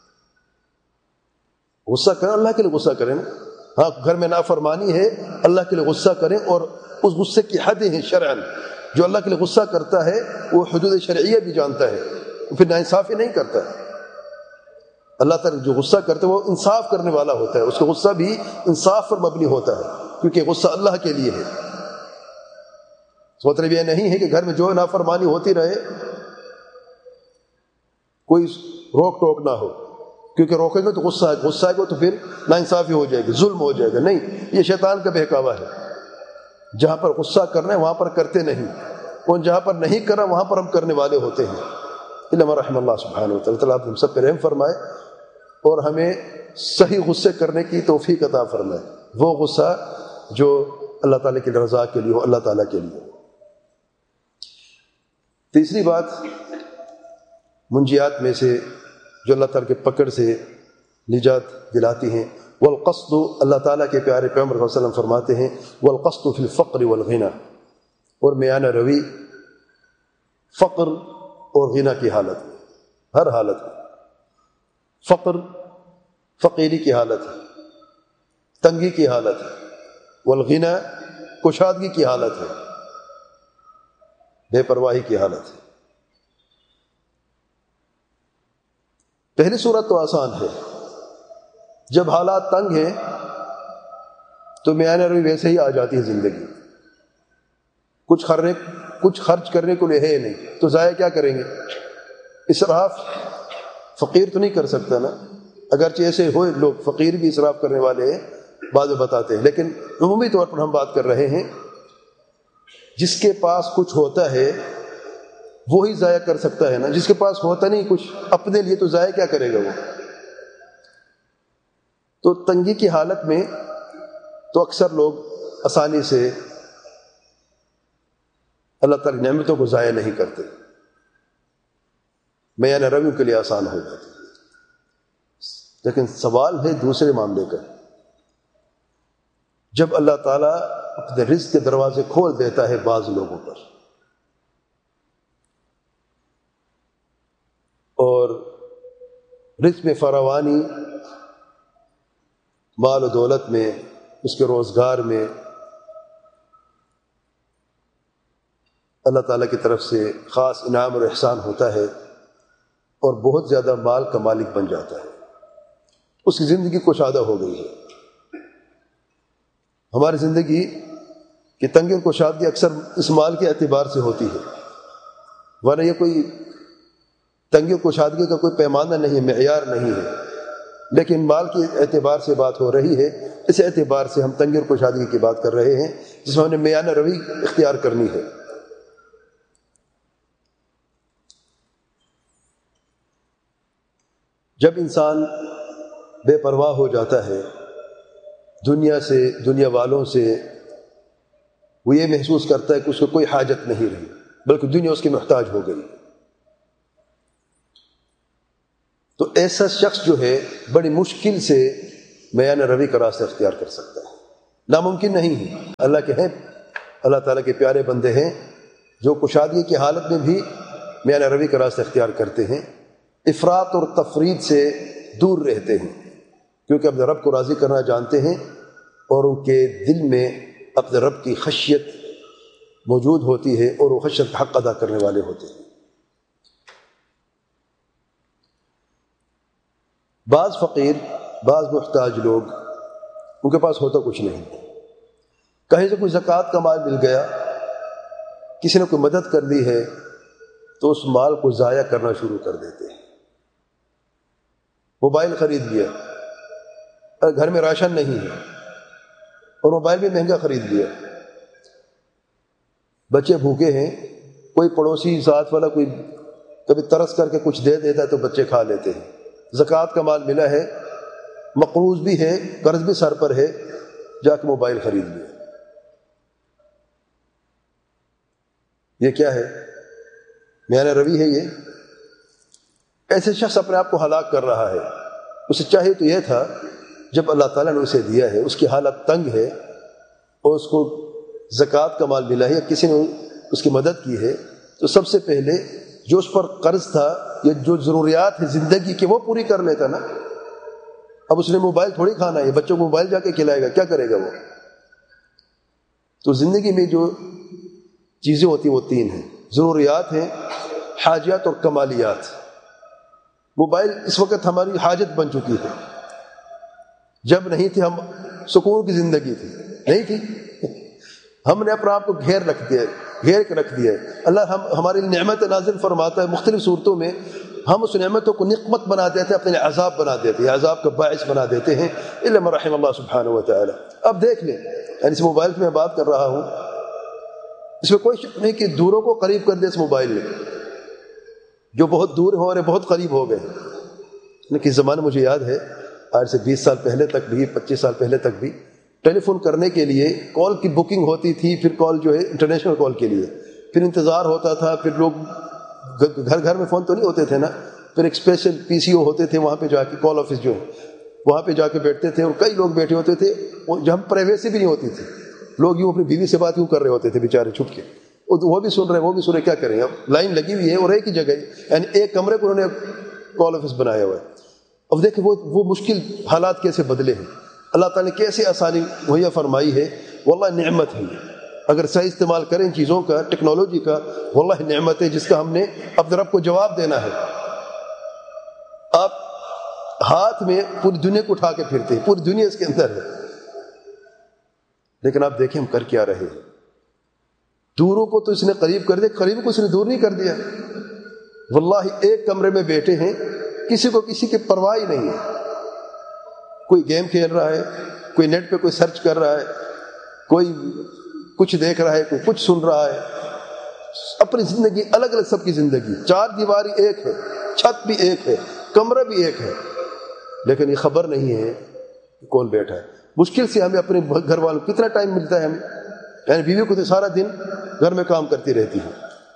غصہ کریں، اللہ کے لیے غصہ کریں. ہاں گھر میں نافرمانی ہے، اللہ کے لیے غصہ کریں، اور اس غصے کی حدیں ہیں شرعاً. جو اللہ کے لیے غصہ کرتا ہے وہ حدود شرعیہ بھی جانتا ہے، پھر ناانصافی نہیں کرتا ہے. اللہ تعالیٰ جو غصہ کرتا ہے وہ انصاف کرنے والا ہوتا ہے، اس کا غصہ بھی انصاف پر مبنی ہوتا ہے، کیونکہ غصہ اللہ کے لیے ہے. اس مطلب یہ نہیں ہے کہ گھر میں جو نافرمانی ہوتی رہے کوئی روک ٹوک نہ ہو، کیونکہ روکیں گے تو غصہ ہے، غصہ ہے تو پھر ناانصافی ہو جائے گی، ظلم ہو جائے گا. نہیں، یہ شیطان کا بہکاوا ہے. جہاں پر غصہ کرنا ہے وہاں پر کرتے نہیں، اور جہاں پر نہیں کرنا وہاں پر ہم کرنے والے ہوتے ہیں. الا رحم اللہ سبحانہ وتعالی. تعالیٰ آپ ہم سب پہ رحم فرمائے اور ہمیں صحیح غصے کرنے کی توفیق عطا فرمائے. وہ غصہ جو اللہ تعالیٰ کی رضا کے لیے ہو، اللہ تعالیٰ کے لیے. تیسری بات منجیات میں سے جو اللہ تعالیٰ کے پکڑ سے نجات دلاتی ہیں، والقصد، اللہ تعالیٰ کے پیارے پیغمبر صلی اللہ علیہ وسلم فرماتے ہیں والقصد فی الفقر والغنى، اور میانہ روی فقر اور غنیٰ کی حالت میں، ہر حالت میں. فقر فقیری کی حالت ہے، تنگی کی حالت ہے، والغنى کشادگی کی حالت ہے، بے پرواہی کی حالت ہے. پہلی صورت تو آسان ہے، جب حالات تنگ ہیں تو میانہ روی ویسے ہی آ جاتی ہے زندگی. کچھ خرنے کچھ خرچ کرنے کو لیے ہے نہیں تو ضائع کیا کریں گے؟ اسراف فقیر تو نہیں کر سکتا نا، اگرچہ ایسے ہوئے لوگ فقیر بھی اسراف کرنے والے ہیں، بعض بتاتے ہیں، لیکن عمومی طور پر ہم بات کر رہے ہیں جس کے پاس کچھ ہوتا ہے وہی ضائع کر سکتا ہے نا. جس کے پاس ہوتا نہیں کچھ اپنے لیے تو ضائع کیا کرے گا وہ؟ تو تنگی کی حالت میں تو اکثر لوگ آسانی سے اللہ تعالی نعمتوں کو ضائع نہیں کرتے، میانہ رویوں کے لیے آسان ہو جاتی. لیکن سوال ہے دوسرے معاملے کا. جب اللہ تعالیٰ اپنے رزق کے دروازے کھول دیتا ہے بعض لوگوں پر، اور رزق میں فراوانی، مال و دولت میں، اس کے روزگار میں اللہ تعالیٰ کی طرف سے خاص انعام اور احسان ہوتا ہے، اور بہت زیادہ مال کا مالک بن جاتا ہے، اس کی زندگی کشادہ ہو گئی ہے. ہماری زندگی کی تنگی اور کشادگی اکثر اس مال کے اعتبار سے ہوتی ہے، ورنہ یہ کوئی تنگی اور کشادگی کا کوئی پیمانہ نہیں، معیار نہیں ہے. لیکن مال کے اعتبار سے بات ہو رہی ہے، اس اعتبار سے ہم تنگی اور کشادگی کی بات کر رہے ہیں جس میں ہم نے میانہ روی اختیار کرنی ہے. جب انسان بے پرواہ ہو جاتا ہے دنیا سے، دنیا والوں سے، وہ یہ محسوس کرتا ہے کہ اس کو کوئی حاجت نہیں رہی، بلکہ دنیا اس کی محتاج ہو گئی، تو ایسا شخص جو ہے بڑی مشکل سے میانہ روی کا راستہ اختیار کر سکتا ہے. ناممکن نہیں ہے. اللہ کے ہیں، اللہ تعالیٰ کے پیارے بندے ہیں جو کشادگی کی حالت میں بھی میانہ روی کا راستہ اختیار کرتے ہیں، افراط اور تفرید سے دور رہتے ہیں، کیونکہ اپنے رب کو راضی کرنا جانتے ہیں اور ان کے دل میں اپنے رب کی خشیت موجود ہوتی ہے اور وہ خشیت کا حق ادا کرنے والے ہوتے ہیں۔ بعض فقیر، بعض محتاج لوگ، ان کے پاس ہوتا کچھ نہیں، کہیں سے کوئی زکوٰۃ کا مال مل گیا، کسی نے کوئی مدد کر دی ہے تو اس مال کو ضائع کرنا شروع کر دیتے ہیں۔ موبائل خرید لیا، گھر میں راشن نہیں ہے اور موبائل بھی مہنگا خرید لیا، بچے بھوکے ہیں، کوئی پڑوسی ساتھ والا کوئی کبھی ترس کر کے کچھ دے دیتا ہے تو بچے کھا لیتے ہیں۔ زکوٰۃ کا مال ملا ہے، مقروض بھی ہے، قرض بھی سر پر ہے، جا کے موبائل خرید لیا۔ یہ کیا ہے؟ میانہ روی ہے یہ؟ ایسے شخص اپنے آپ کو ہلاک کر رہا ہے۔ اسے چاہیے تو یہ تھا، جب اللہ تعالیٰ نے اسے دیا ہے، اس کی حالت تنگ ہے اور اس کو زکوٰۃ کا مال ملا ہے یا کسی نے اس کی مدد کی ہے، تو سب سے پہلے جو اس پر قرض تھا یا جو ضروریات ہے زندگی کی وہ پوری کر لیتا نا۔ اب اس نے موبائل تھوڑی کھانا ہے، بچوں کو موبائل جا کے کھلائے گا، کیا کرے گا وہ؟ تو زندگی میں جو چیزیں ہوتی ہیں وہ تین ہیں، ضروریات ہیں، حاجات اور کمالیات۔ موبائل اس وقت ہماری حاجت بن چکی ہے، جب نہیں تھے ہم سکون کی زندگی تھی، نہیں تھی، ہم نے اپنے آپ کو گھیر رکھ دیا گھیر کے رکھ دیا ہے۔ اللہ ہم ہماری نعمت نازل فرماتا ہے مختلف صورتوں میں، ہم اس نعمتوں کو نقمت بنا دیتے ہیں، اپنے عذاب بنا دیتے ہیں، عذاب کا باعث بنا دیتے ہیں، الا من رحم اللہ سبحانہ و تعالی۔ اب دیکھ لیں، یعنی اس موبائل میں بات کر رہا ہوں، اس میں کوئی شک نہیں کہ دوروں کو قریب کر دیا اس موبائل نے، جو بہت دور ہو رہے بہت قریب ہو گئے۔ لیکن زمانہ مجھے یاد ہے، آج سے بیس سال پہلے تک بھی، پچیس سال پہلے تک بھی ٹیلی فون کرنے کے لیے کال کی بکنگ ہوتی تھی، پھر کال جو ہے انٹرنیشنل کال کے لیے، پھر انتظار ہوتا تھا، پھر لوگ گھر گھر میں فون تو نہیں ہوتے تھے نا، پھر ایک اسپیشل پی سی او ہوتے تھے، وہاں پہ جا کے کال آفس جو ہے وہاں پہ جا کے بیٹھتے تھے اور کئی لوگ بیٹھے ہوتے تھے، اور جہاں پرائیویسی بھی نہیں ہوتی تھی، لوگ یوں اپنی بیوی سے بات یوں کر رہے ہوتے تھے بیچارے چھپ کے، وہ بھی سن رہے وہ بھی سن رہے، کیا کریں؟ اب لائن لگی ہوئی ہے اور ایک ہی جگہ، یعنی ایک کمرے کو انہوں نے کال آفس بنایا ہوا ہے۔ اب دیکھیں وہ وہ مشکل حالات کیسے بدلے ہیں، اللہ تعالیٰ نے کیسے آسانی مہیا فرمائی ہے، واللہ نعمت ہے، اگر صحیح استعمال کریں ان چیزوں کا، ٹیکنالوجی کا، واللہ نعمت ہے جس کا ہم نے اپنے رب کو جواب دینا ہے۔ آپ ہاتھ میں پوری دنیا کو اٹھا کے پھرتے ہیں، پوری دنیا اس کے اندر ہے، لیکن آپ دیکھیں ہم کر کیا رہے ہیں۔ دوروں کو تو اس نے قریب کر دیا، قریب کو اس نے دور نہیں کر دیا۔ واللہ ایک کمرے میں بیٹھے ہیں، کسی کو کسی کی پرواہ ہی نہیں ہے، کوئی گیم کھیل رہا ہے، کوئی نیٹ پہ کوئی سرچ کر رہا ہے، کوئی کچھ دیکھ رہا ہے، کوئی کچھ سن رہا ہے، اپنی زندگی الگ الگ، سب کی زندگی، چار دیواری ایک ہے، چھت بھی ایک ہے، کمرہ بھی ایک ہے، لیکن یہ خبر نہیں ہے کہ کون بیٹھا ہے۔ مشکل سے ہمیں اپنے گھر والوں کتنا ٹائم ملتا ہے ہمیں، یعنی بیوی کو تو سارا دن گھر میں کام کرتی رہتی ہے،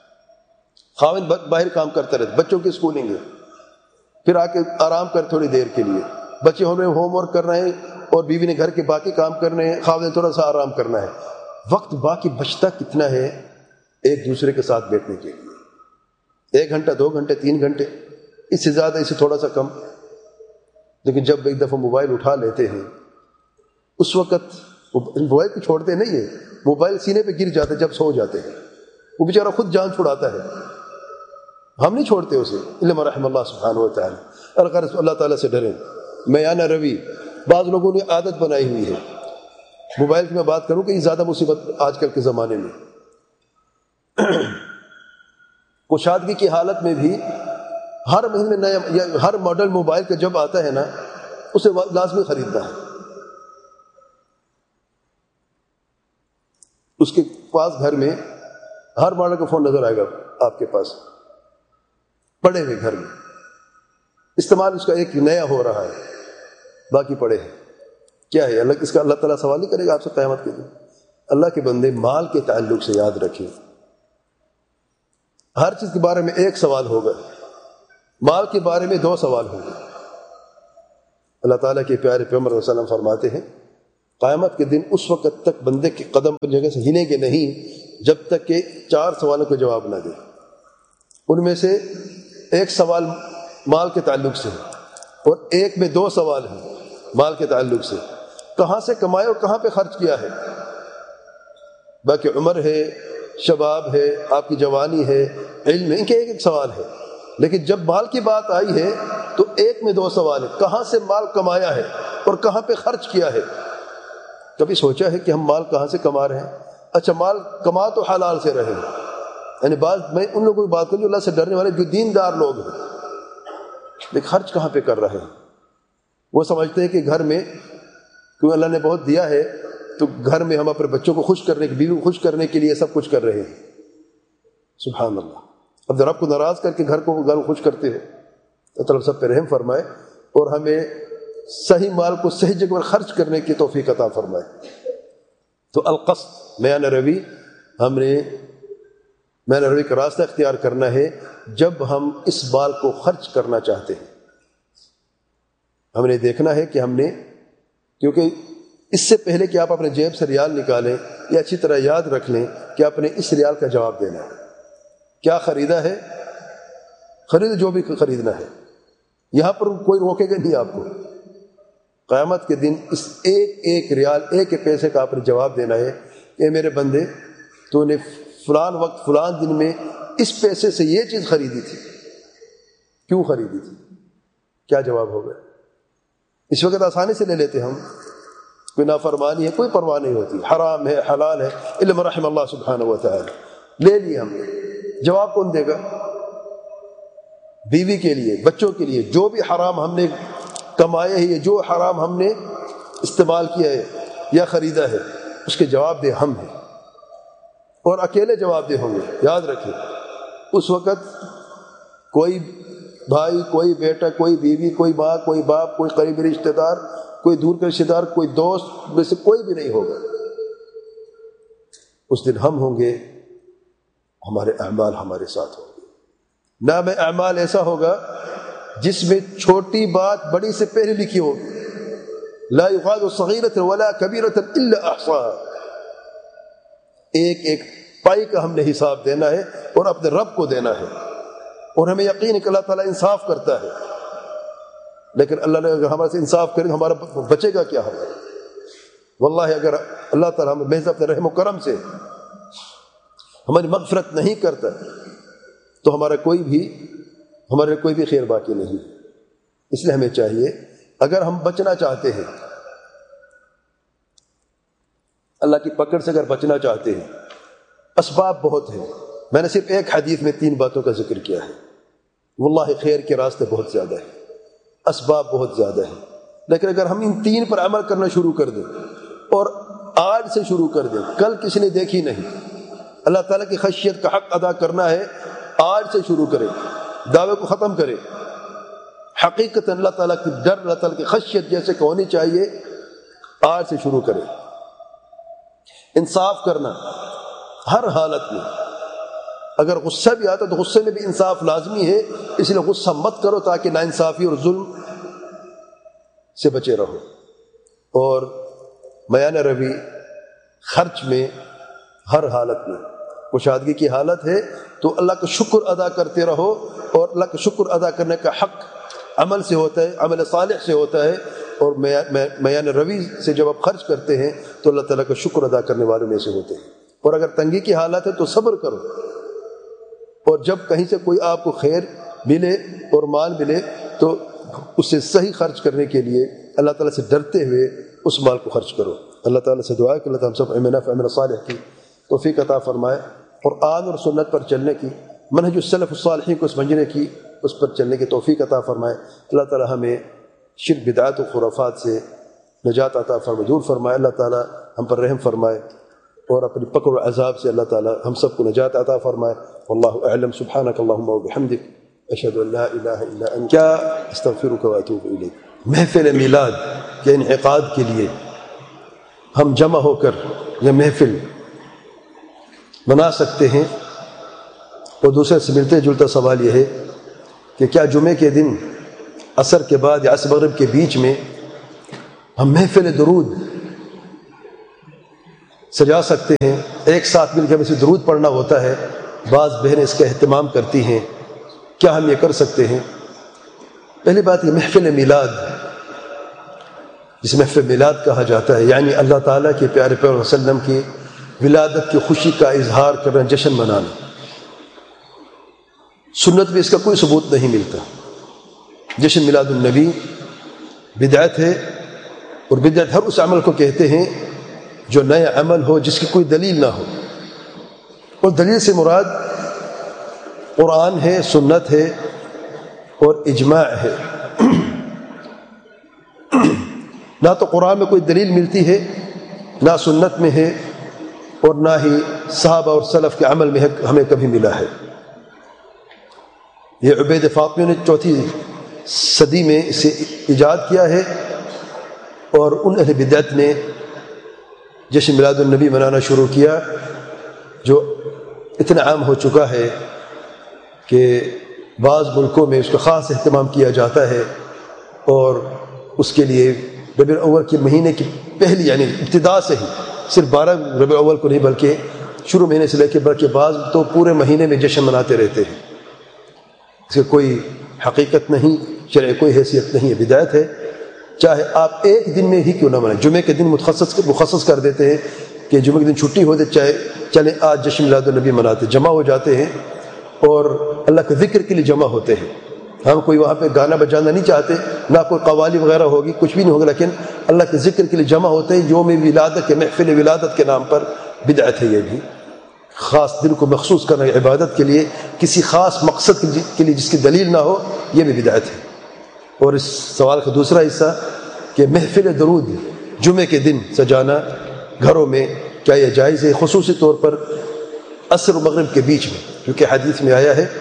خاوند باہر کام کرتا رہتا، بچوں کی اسکولنگ ہے، پھر آ کے آرام کر تھوڑی دیر کے لیے، بچے ہمیں ہوم ورک کرنا ہے اور بیوی نے گھر کے باقی کام کرنے ہیں، خاوند نے تھوڑا سا آرام کرنا ہے، وقت باقی بچتا کتنا ہے ایک دوسرے کے ساتھ بیٹھنے کے لیے؟ ایک گھنٹہ، دو گھنٹے، تین گھنٹے، اس سے زیادہ، اس سے تھوڑا سا کم۔ لیکن جب ایک دفعہ موبائل اٹھا لیتے ہیں، اس وقت موبائل کو چھوڑتے نہیں ہیں، موبائل سینے پہ گر جاتے جب سو جاتے ہیں، وہ بیچارہ خود جان چھڑاتا ہے، ہم نہیں چھوڑتے اسے، الا من رحم اللہ سبحانہ و تعالی۔ اگر اللہ تعالیٰ سے ڈریں۔ میانہ روی بعض لوگوں نے عادت بنائی ہوئی ہے، موبائل کی میں بات کروں کہ یہ زیادہ مصیبت آج کل کے زمانے میں، کشادگی کی حالت میں بھی ہر مہینے نیا یا ہر ماڈل موبائل کا جب آتا ہے نا، اسے لازمی خریدنا ہے۔ اس کے پاس گھر میں ہر ماڈل کا فون نظر آئے گا آپ کے پاس پڑے ہوئے گھر میں، استعمال اس کا ایک نیا ہو رہا ہے، باقی پڑے ہیں۔ کیا ہے اللہ اس کا اللہ تعالیٰ سوال نہیں کرے گا آپ سے قیامت کے دن؟ اللہ کے بندے مال کے تعلق سے یاد رکھیں، ہر چیز کے بارے میں ایک سوال ہوگا، مال کے بارے میں دو سوال ہوں گے۔ اللہ تعالیٰ کے پیارے پیغمبر صلی اللہ علیہ وسلم فرماتے ہیں قیامت کے دن اس وقت تک بندے کے قدم پر جگہ سے ہلیں گے نہیں جب تک کہ چار سوالوں کا جواب نہ دے۔ ان میں سے ایک سوال مال کے تعلق سے ہے اور ایک میں دو سوال ہیں مال کے تعلق سے، کہاں سے کمائے اور کہاں پہ خرچ کیا ہے۔ باقی عمر ہے، شباب ہے، آپ کی جوانی ہے، علم ہے، ان کے ایک ایک سوال ہے، لیکن جب مال کی بات آئی ہے تو ایک میں دو سوال ہے، کہاں سے مال کمایا ہے اور کہاں پہ خرچ کیا ہے۔ کبھی سوچا ہے کہ ہم مال کہاں سے کما رہے ہیں؟ اچھا، مال کما تو حلال سے رہے، یعنی بات میں ان لوگوں کی بات کروں جو اللہ سے ڈرنے والے، جو دیندار لوگ ہیں، لیکن خرچ کہاں پہ کر رہے ہیں؟ وہ سمجھتے ہیں کہ گھر میں کیونکہ اللہ نے بہت دیا ہے تو گھر میں ہم اپنے بچوں کو خوش کرنے کی، بیوی کو خوش کرنے کے لیے سب کچھ کر رہے ہیں۔ سبحان اللہ، اب رب کو ناراض کر کے گھر کو گھر کو خوش کرتے ہیں۔ تو اللہ سب پہ رحم فرمائے اور ہمیں صحیح مال کو صحیح جگہ پر خرچ کرنے کی توفیق عطا فرمائے۔ تو القصد میانہ روی، ہم نے میانہ روی کا راستہ اختیار کرنا ہے جب ہم اس مال کو خرچ کرنا چاہتے ہیں۔ ہم نے دیکھنا ہے کہ ہم نے، کیونکہ اس سے پہلے کہ آپ اپنے جیب سے ریال نکالیں یا اچھی طرح یاد رکھ لیں کہ آپ نے اس ریال کا جواب دینا ہے، کیا خریدا ہے، خرید جو بھی خریدنا ہے، یہاں پر کوئی روکے گا نہیں آپ کو۔ قیامت کے دن اس ایک ایک ریال، ایک ایک پیسے کا آپ نے جواب دینا ہے کہ میرے بندے، تو نے فلان وقت فلان دن میں اس پیسے سے یہ چیز خریدی تھی، کیوں خریدی تھی، کیا جواب ہوگا؟ اس وقت آسانی سے لے لیتے ہم، کوئی نافرمانی ہے کوئی پرواہ نہیں ہوتی، حرام ہے حلال ہے، علم رحم اللہ سبحانہ و تعالی، لے لیے ہم نے، جواب کون دے گا؟ بیوی کے لیے، بچوں کے لیے، جو بھی حرام ہم نے کمایا ہے، جو حرام ہم نے استعمال کیا ہے یا خریدا ہے، اس کے جواب دے ہم ہیں، اور اکیلے جواب دے ہوں گے۔ یاد رکھیں، اس وقت کوئی بھائی، کوئی بیٹا، کوئی بیوی، کوئی ماں، کوئی باپ، کوئی قریبی رشتہ دار، کوئی دور کا رشتہ دار، کوئی دوست میں سے کوئی بھی نہیں ہوگا۔ اس دن ہم ہوں گے، ہمارے اعمال ہمارے ساتھ ہوں گے۔ نام اعمال ایسا ہوگا جس میں چھوٹی بات بڑی سے پہلے لکھی ہوگی، لا یغادر صغیرۃ ولا کبیرۃ الا احصاها، ایک ایک پائی کا ہم نے حساب دینا ہے اور اپنے رب کو دینا ہے، اور ہمیں یقین ہے کہ اللہ تعالیٰ انصاف کرتا ہے، لیکن اللہ نے اگر ہمارے سے انصاف کرے تو ہمارا بچے گا کیا ہمارا؟ واللہ اگر اللہ تعالیٰ ہمیں محض اپنے رحم و کرم سے ہماری مغفرت نہیں کرتا تو ہمارا کوئی بھی ہمارے کوئی بھی خیر باقی نہیں۔ اس لیے ہمیں چاہیے، اگر ہم بچنا چاہتے ہیں، اللہ کی پکڑ سے اگر بچنا چاہتے ہیں، اسباب بہت ہیں، میں نے صرف ایک حدیث میں تین باتوں کا ذکر کیا ہے، واللہ خیر کے راستے بہت زیادہ ہیں، اسباب بہت زیادہ ہیں، لیکن اگر ہم ان تین پر عمل کرنا شروع کر دیں اور آج سے شروع کر دیں، کل کسی نے دیکھی نہیں، اللہ تعالیٰ کی خشیت کا حق ادا کرنا ہے، آج سے شروع کریں، دعوے کو ختم کریں، حقیقت اللہ تعالیٰ کی ڈر، اللہ تعالیٰ کی خشیت جیسے کہ ہونی چاہیے، آج سے شروع کریں۔ انصاف کرنا ہر حالت میں، اگر غصہ بھی آتا تو غصے میں بھی انصاف لازمی ہے، اس لیے غصہ مت کرو تاکہ ناانصافی اور ظلم سے بچے رہو۔ اور میانہ روی خرچ میں ہر حالت میں، کشادگی کی حالت ہے تو اللہ کا شکر ادا کرتے رہو، اور اللہ کا شکر ادا کرنے کا حق عمل سے ہوتا ہے، عمل صالح سے ہوتا ہے، اور میانہ روی سے جب آپ خرچ کرتے ہیں تو اللہ تعالیٰ کا شکر ادا کرنے والوں میں سے ہوتے ہیں۔ اور اگر تنگی کی حالت ہے تو صبر کرو، اور جب کہیں سے کوئی آپ کو خیر ملے اور مال ملے تو اس سے صحیح خرچ کرنے کے لیے اللہ تعالیٰ سے ڈرتے ہوئے اس مال کو خرچ کرو۔ اللہ تعالیٰ سے دعا ہے کہ اللہ تعالیٰ ہم سب علم نافع عمل صالح کی توفیق عطا فرمائے، قرآن اور سنت پر چلنے کی، منہج السلف الصالحین کو سمجھنے کی، اس پر چلنے کی توفیق عطا فرمائے۔ اللہ تعالیٰ ہمیں شرک بدعات و خرافات سے نجات عطا فرمائے، دور فرمائے۔ اللہ تعالیٰ ہم پر رحم فرمائے اور اپنی پکڑ و عذاب سے اللہ تعالیٰ ہم سب کو نجات عطا فرمائے۔ واللہ اعلم، سبحانک اللہم و بحمدک، اشہد ان لا الہ الا انت، کیا استغفرک و اتوب الیک۔ محفل میلاد کے انعقاد کے لیے ہم جمع ہو کر یہ محفل بنا سکتے ہیں، اور دوسرے سے ملتے جلتا سوال یہ ہے کہ کیا جمعے کے دن عصر کے بعد یا عصر مغرب کے بیچ میں ہم محفل درود سجا سکتے ہیں؟ ایک ساتھ مل کے ہمیں سے درود پڑھنا ہوتا ہے، بعض بہنیں اس کا اہتمام کرتی ہیں، کیا ہم یہ کر سکتے ہیں؟ پہلی بات یہ محفل میلاد، جس محفل میلاد کہا جاتا ہے، یعنی اللہ تعالیٰ کے پیارے پیغمبر صلی اللہ علیہ وسلم کی ولادت کی خوشی کا اظہار کرنا، جشن منانا۔ سنت میں اس کا کوئی ثبوت نہیں ملتا۔ جشن میلاد النبی بدعت ہے، اور بدعت ہر اس عمل کو کہتے ہیں جو نیا عمل ہو، جس کی کوئی دلیل نہ ہو، اور دلیل سے مراد قرآن ہے، سنت ہے اور اجماع ہے۔ نہ تو قرآن میں کوئی دلیل ملتی ہے، نہ سنت میں ہے، اور نہ ہی صحابہ اور سلف کے عمل میں ہمیں کبھی ملا ہے۔ یہ عبید فاطمی نے چوتھی صدی میں اسے ایجاد کیا ہے، اور ان اہل بدعت نے جشن میلاد النبی منانا شروع کیا، جو اتنا عام ہو چکا ہے کہ بعض ملکوں میں اس کا خاص اہتمام کیا جاتا ہے، اور اس کے لیے ربیع الاول کے مہینے کی پہلی یعنی ابتدا سے ہی، صرف بارہ ربیع الاول کو نہیں بلکہ شروع مہینے سے لے کے بلکہ بعض تو پورے مہینے میں جشن مناتے رہتے ہیں۔ اس کی کوئی حقیقت نہیں، شرع کوئی حیثیت نہیں ہے، بدعت ہے۔ چاہے آپ ایک دن میں ہی کیوں نہ منائیں، جمعے کے دن مخصص مخصص کر دیتے ہیں کہ جمعے کے دن چھٹی ہوتے، چاہے چلیں آج جشن میلاد النبی مناتے، جمع ہو جاتے ہیں اور اللہ کے ذکر کے لیے جمع ہوتے ہیں۔ ہم کوئی وہاں پہ گانا بجانا نہیں چاہتے، نہ کوئی قوالی وغیرہ ہوگی، کچھ بھی نہیں ہوگا، لیکن اللہ کے ذکر کے لیے جمع ہوتے ہیں۔ یوم ولادت کے محفل ولادت کے نام پر بدعت ہے۔ یہ بھی خاص دن کو مخصوص کرنا عبادت کے لیے، کسی خاص مقصد کے لیے جس کی دلیل نہ ہو، یہ بھی بدعت ہے۔ اور اس سوال کا دوسرا حصہ کہ محفل درود جمعے کے دن سجانا گھروں میں، کیا یہ جائز ہے؟ خصوصی طور پر عصر و مغرب کے بیچ میں، کیونکہ حدیث میں آیا ہے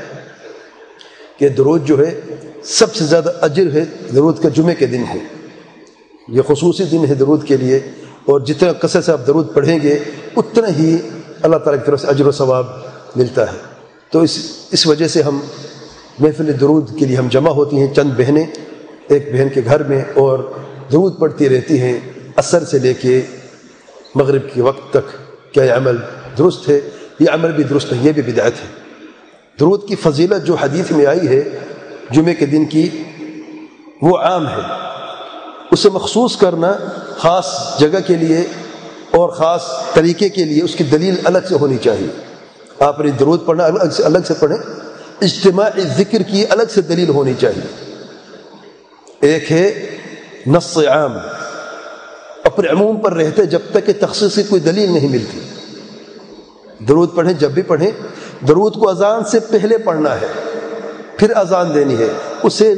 کہ درود جو ہے سب سے زیادہ اجر ہے درود کا جمعے کے دن ہے۔ یہ خصوصی دن ہے درود کے لیے، اور جتنا کثرت سے آپ درود پڑھیں گے اتنا ہی اللہ تعالیٰ کی طرف سے اجر و ثواب ملتا ہے۔ تو اس اس وجہ سے ہم محفل درود کے لیے ہم جمع ہوتی ہیں، چند بہنیں ایک بہن کے گھر میں، اور درود پڑھتی رہتی ہیں عصر سے لے کے مغرب کے وقت تک۔ کیا یہ عمل درست ہے؟ یہ عمل بھی درست ہے، یہ بھی بدعت ہے۔ درود کی فضیلت جو حدیث میں آئی ہے جمعے کے دن کی، وہ عام ہے، اسے مخصوص کرنا خاص جگہ کے لیے اور خاص طریقے کے لیے اس کی دلیل الگ سے ہونی چاہیے۔ آپ نے درود پڑھنا الگ سے الگ سے پڑھیں، اجتماع ذکر کی الگ سے دلیل ہونی چاہیے۔ ایک ہے نص عام، اپنے عموم پر رہتے جب تک کہ تخصیصی کوئی دلیل نہیں ملتی۔ درود پڑھیں، جب بھی پڑھیں، درود کو اذان سے پہلے پڑھنا ہے، پھر اذان دینی ہے، اسے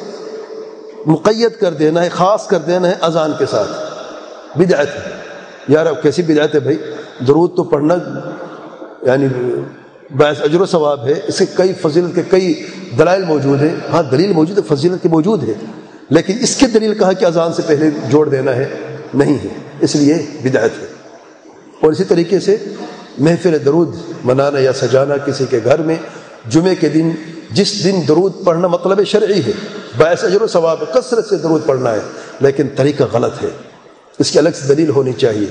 مقید کر دینا ہے، خاص کر دینا ہے اذان کے ساتھ۔ بدعت ہے یار، اب کیسی بدعت ہے بھائی؟ درود تو پڑھنا یعنی باعث اجر و ثواب ہے، اس کے کئی فضیلت کے کئی دلائل موجود ہیں۔ ہاں دلیل موجود ہے، فضیلت کے موجود ہے، لیکن اس کے دلیل کہا کہ اذان سے پہلے جوڑ دینا ہے، نہیں ہے، اس لیے بدعت ہے۔ اور اسی طریقے سے محفل درود منانا یا سجانا کسی کے گھر میں جمعے کے دن، جس دن درود پڑھنا مطلب شرعی ہے، باعث اجر و ثواب، کثرت سے درود پڑھنا ہے، لیکن طریقہ غلط ہے، اس کی الگ سے دلیل ہونی چاہیے۔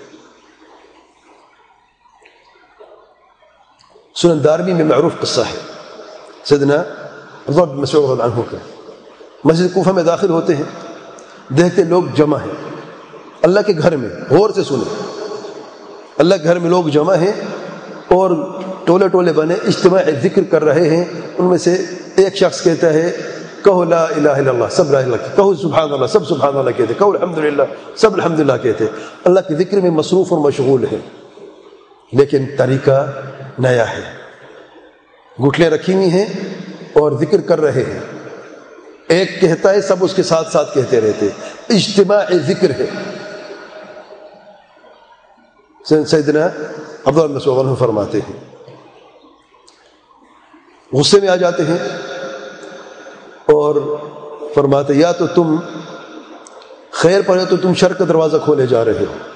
سنن دارمی میں معروف قصہ ہے سیدنا عبداللہ بن مسعود رضی اللہ عنہ کا۔ مسجد کوفہ میں داخل ہوتے ہیں، دیکھتے لوگ جمع ہیں اللہ کے گھر میں، غور سے سنیں، اللہ کے گھر میں لوگ جمع ہیں اور ٹولے ٹولے بنے اجتماع ذکر کر رہے ہیں۔ ان میں سے ایک شخص کہتا ہے کہو لا الہ الا اللہ، سب لا الہ الا اللہ، کہو سبحان اللہ، سب سبحان اللہ کہتے، کہو الحمدللہ، سب الحمدللہ کہتے۔ اللہ کے ذکر میں مصروف اور مشغول ہیں، لیکن طریقہ نیا ہے، گھٹلیں رکھی ہوئی ہیں اور ذکر کر رہے ہیں۔ ایک کہتا ہے، سب اس کے ساتھ ساتھ کہتے رہتے، اجتماع ذکر ہے۔ سیدنا عبداللہ بن مسعود عنہ فرماتے ہیں، غصے میں آ جاتے ہیں اور فرماتے یا تو تم خیر پر ہے تو تم شر کا دروازہ کھولے جا رہے ہو۔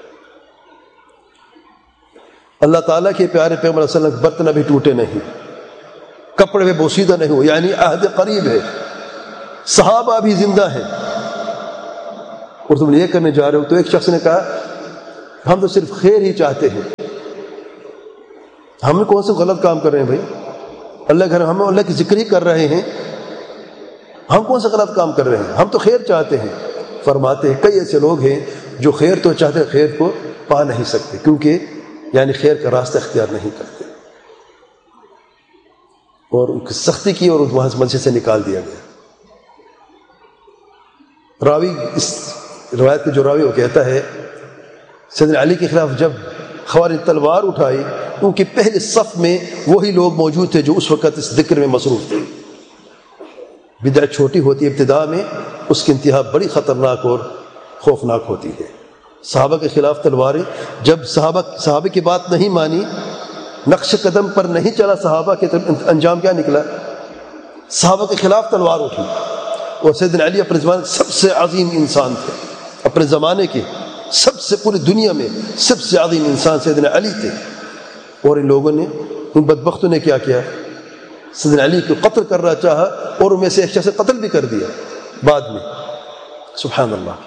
اللہ تعالیٰ کے پیارے پیغمبر صلی اللہ علیہ وسلم برتن ابھی ٹوٹے نہیں، کپڑے میں بوسیدہ نہیں ہو، یعنی عہد قریب ہے، صحابہ بھی زندہ ہیں، اور تم یہ کرنے جا رہے ہو۔ تو ایک شخص نے کہا ہم تو صرف خیر ہی چاہتے ہیں، ہم کون سے غلط کام کر رہے ہیں بھائی؟ اللہ گھر ہم اللہ کی ذکر ہی کر رہے ہیں، ہم کون سا غلط کام کر رہے ہیں؟ ہم تو خیر چاہتے ہیں۔ فرماتے ہیں کئی ایسے لوگ ہیں جو خیر تو چاہتے ہیں، خیر کو پا نہیں سکتے، کیونکہ یعنی خیر کا راستہ اختیار نہیں کرتے، اور ان کی سختی کی اور وہاں مسجد سے نکال دیا گیا۔ راوی اس روایت کے جو راوی وہ کہتا ہے سیدنا علی کے خلاف جب خوارج تلوار اٹھائی، ان کے پہلے صف میں وہی لوگ موجود تھے جو اس وقت اس ذکر میں مصروف تھے۔ بدعت چھوٹی ہوتی ہے ابتداء میں، اس کی انتہا بڑی خطرناک اور خوفناک ہوتی ہے۔ صحابہ کے خلاف تلواریں، جب صحابہ صحابہ کی بات نہیں مانی، نقش قدم پر نہیں چلا صحابہ کے، انجام کیا نکلا؟ صحابہ کے خلاف تلوار اٹھی۔ اور سیدنا علی اپنے زمانے سب سے عظیم انسان تھے، اپنے زمانے کے سب سے، پوری دنیا میں سب سے عظیم انسان سیدنا علی تھے، اور ان لوگوں نے، ان بدبختوں نے کیا کیا؟ سیدنا علی کو قتل کرنا چاہا، اور ان میں سے ایک شخص قتل بھی کر دیا بعد میں۔ سبحان اللہ۔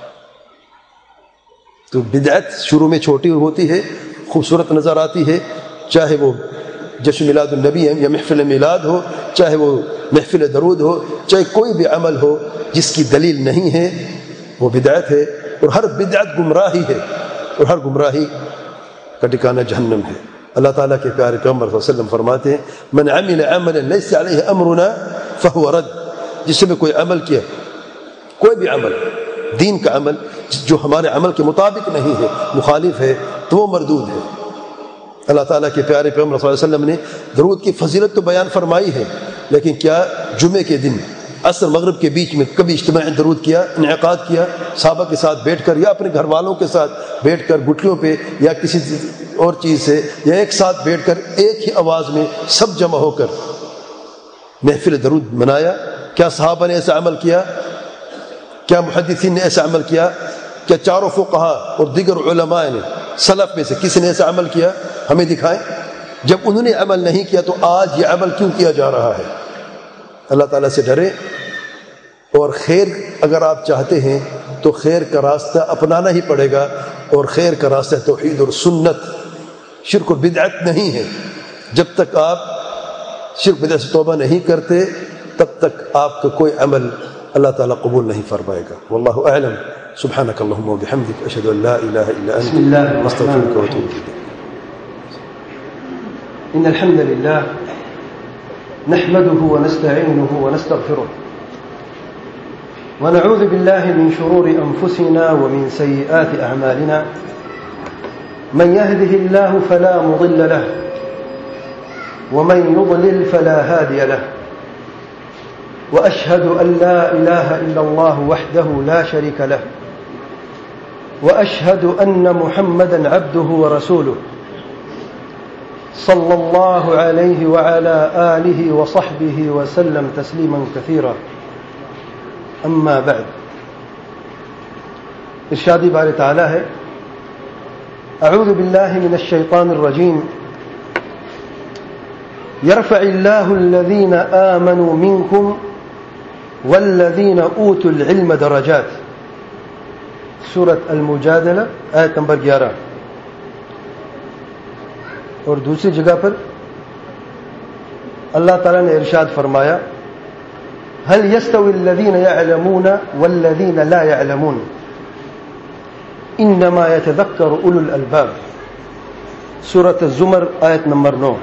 تو بدعت شروع میں چھوٹی ہوتی ہے، خوبصورت نظر آتی ہے، چاہے وہ جشن میلاد النبی ہے یا محفل میلاد ہو، چاہے وہ محفل درود ہو، چاہے کوئی بھی عمل ہو جس کی دلیل نہیں ہے وہ بدعت ہے، اور ہر بدعت گمراہی ہے، اور ہر گمراہی کا ٹھکانہ جہنم ہے۔ اللہ تعالیٰ کے پیارے پیغمبر صلی اللہ علیہ وسلم فرماتے ہیں من عمل عملا لیس علیہ امرنا فہو رد، جس میں کوئی عمل کیا، کوئی بھی عمل، دین کا عمل جو ہمارے عمل کے مطابق نہیں ہے، مخالف ہے، تو وہ مردود ہے۔ اللہ تعالیٰ کے پیارے پیغمبر صلی اللہ علیہ وسلم نے درود کی فضیلت تو بیان فرمائی ہے، لیکن کیا جمعے کے دن عصر مغرب کے بیچ میں کبھی اجتماع درود کیا، انعقاد کیا صحابہ کے ساتھ بیٹھ کر، یا اپنے گھر والوں کے ساتھ بیٹھ کر گٹھلیوں پہ یا کسی اور چیز سے، یا ایک ساتھ بیٹھ کر ایک ہی آواز میں سب جمع ہو کر محفل درود منایا؟ کیا صحابہ نے ایسا عمل کیا؟ کیا محدثین نے ایسا عمل کیا؟ کیا چاروں فقہا اور دیگر علماء نے، سلف میں سے کسی نے ایسا عمل کیا؟ ہمیں دکھائیں۔ جب انہوں نے عمل نہیں کیا تو آج یہ عمل کیوں کیا جا رہا ہے؟ اللہ تعالیٰ سے ڈرے، اور خیر اگر آپ چاہتے ہیں تو خیر کا راستہ اپنانا ہی پڑے گا، اور خیر کا راستہ توحید اور سنت، شرک و بدعت نہیں ہے۔ جب تک آپ شرک بدعت سے توبہ نہیں کرتے تب تک آپ کا کوئی عمل اللہ تعالیٰ قبول نہیں فرمائے گا۔ واللہ اعلم۔ سبحانک اللہم و بحمدک، اشہد ان لا الہ الا انت، استغفرک و اتوب الیک۔ ان الحمد لله نحمده ونستعينه ونستغفره ونعوذ بالله من شرور أنفسنا ومن سيئات أعمالنا، من يهده الله فلا مضل له ومن يضلل فلا هادي له، وأشهد أن لا إله إلا الله وحده لا شريك له، وأشهد أن محمدا عبده ورسوله صلى الله عليه وعلى آله وصحبه وسلم تسليما كثيرا، أما بعد۔ ارشادی بار تعالی ہے، اعوذ باللہ من الشیطان الرجیم، يرفع الله الذين آمنوا منكم والذين أوتوا العلم درجات، سورة المجادلہ آیت نمبر گیارہ۔ اور دوسری جگہ پر اللہ تعالیٰ نے ارشاد فرمایا هل يستوي الذين يعلمون والذين لا يعلمون انما يتذكر اولو الالباب، سورۃ الزمر آیت نمبر نو۔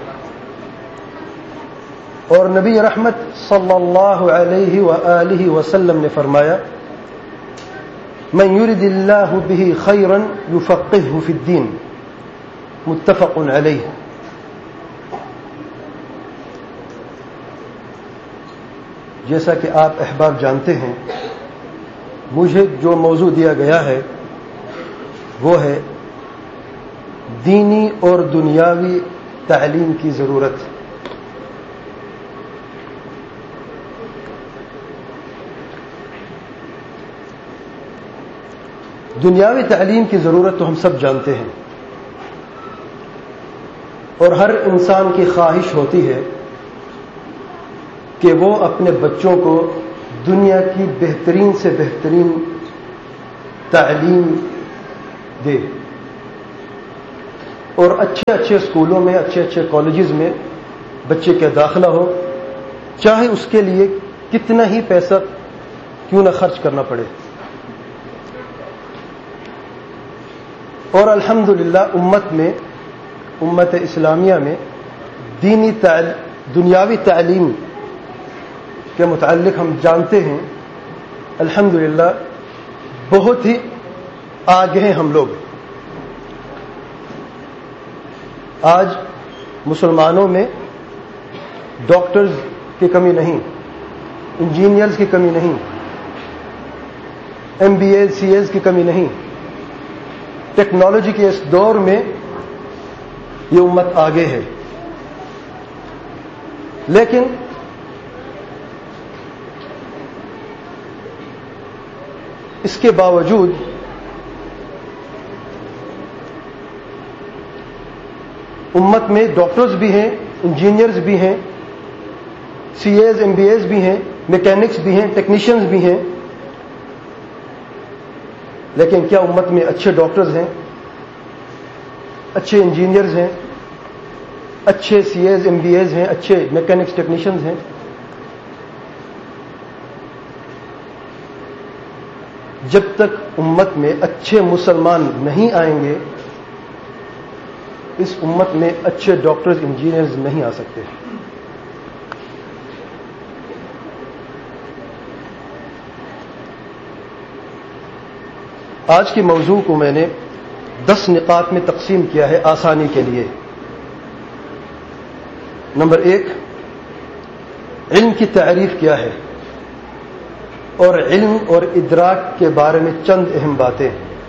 اور نبی رحمت صلی اللہ علیہ وآلہ وسلم نے فرمایا من يرد الله به خيرا يفقهه في الدين، متفق علیہ۔ جیسا کہ آپ احباب جانتے ہیں، مجھے جو موضوع دیا گیا ہے وہ ہے دینی اور دنیاوی تعلیم کی ضرورت۔ دنیاوی تعلیم کی ضرورت تو ہم سب جانتے ہیں، اور ہر انسان کی خواہش ہوتی ہے کہ وہ اپنے بچوں کو دنیا کی بہترین سے بہترین تعلیم دے، اور اچھے اچھے اسکولوں میں، اچھے اچھے کالجز میں بچے کا داخلہ ہو، چاہے اس کے لیے کتنا ہی پیسہ کیوں نہ خرچ کرنا پڑے. اور الحمدللہ امت میں امت اسلامیہ میں دینی تعلیم دنیاوی تعلیم کے متعلق ہم جانتے ہیں الحمدللہ بہت ہی آگے ہیں ہم لوگ. آج مسلمانوں میں ڈاکٹرز کی کمی نہیں, انجینئرز کی کمی نہیں, ایم بی اے سی ایز کی کمی نہیں. ٹیکنالوجی کے اس دور میں یہ امت آگے ہے, لیکن اس کے باوجود امت میں ڈاکٹرز بھی ہیں, انجینئرز بھی ہیں, سی ایز ایم بی ایز بھی ہیں, میکینکس بھی ہیں, ٹیکنیشینز بھی ہیں. لیکن کیا امت میں اچھے ڈاکٹرز ہیں, اچھے انجینئرز ہیں, اچھے سی ایز ایم بی ایز ہیں, اچھے میکینکس ٹیکنیشینز ہیں؟ جب تک امت میں اچھے مسلمان نہیں آئیں گے اس امت میں اچھے ڈاکٹرز انجینئرز نہیں آ سکتے. آج کی موضوع کو میں نے دس نقاط میں تقسیم کیا ہے آسانی کے لیے. نمبر ایک, علم کی تعریف کیا ہے اور علم اور ادراک کے بارے میں چند اہم باتیں.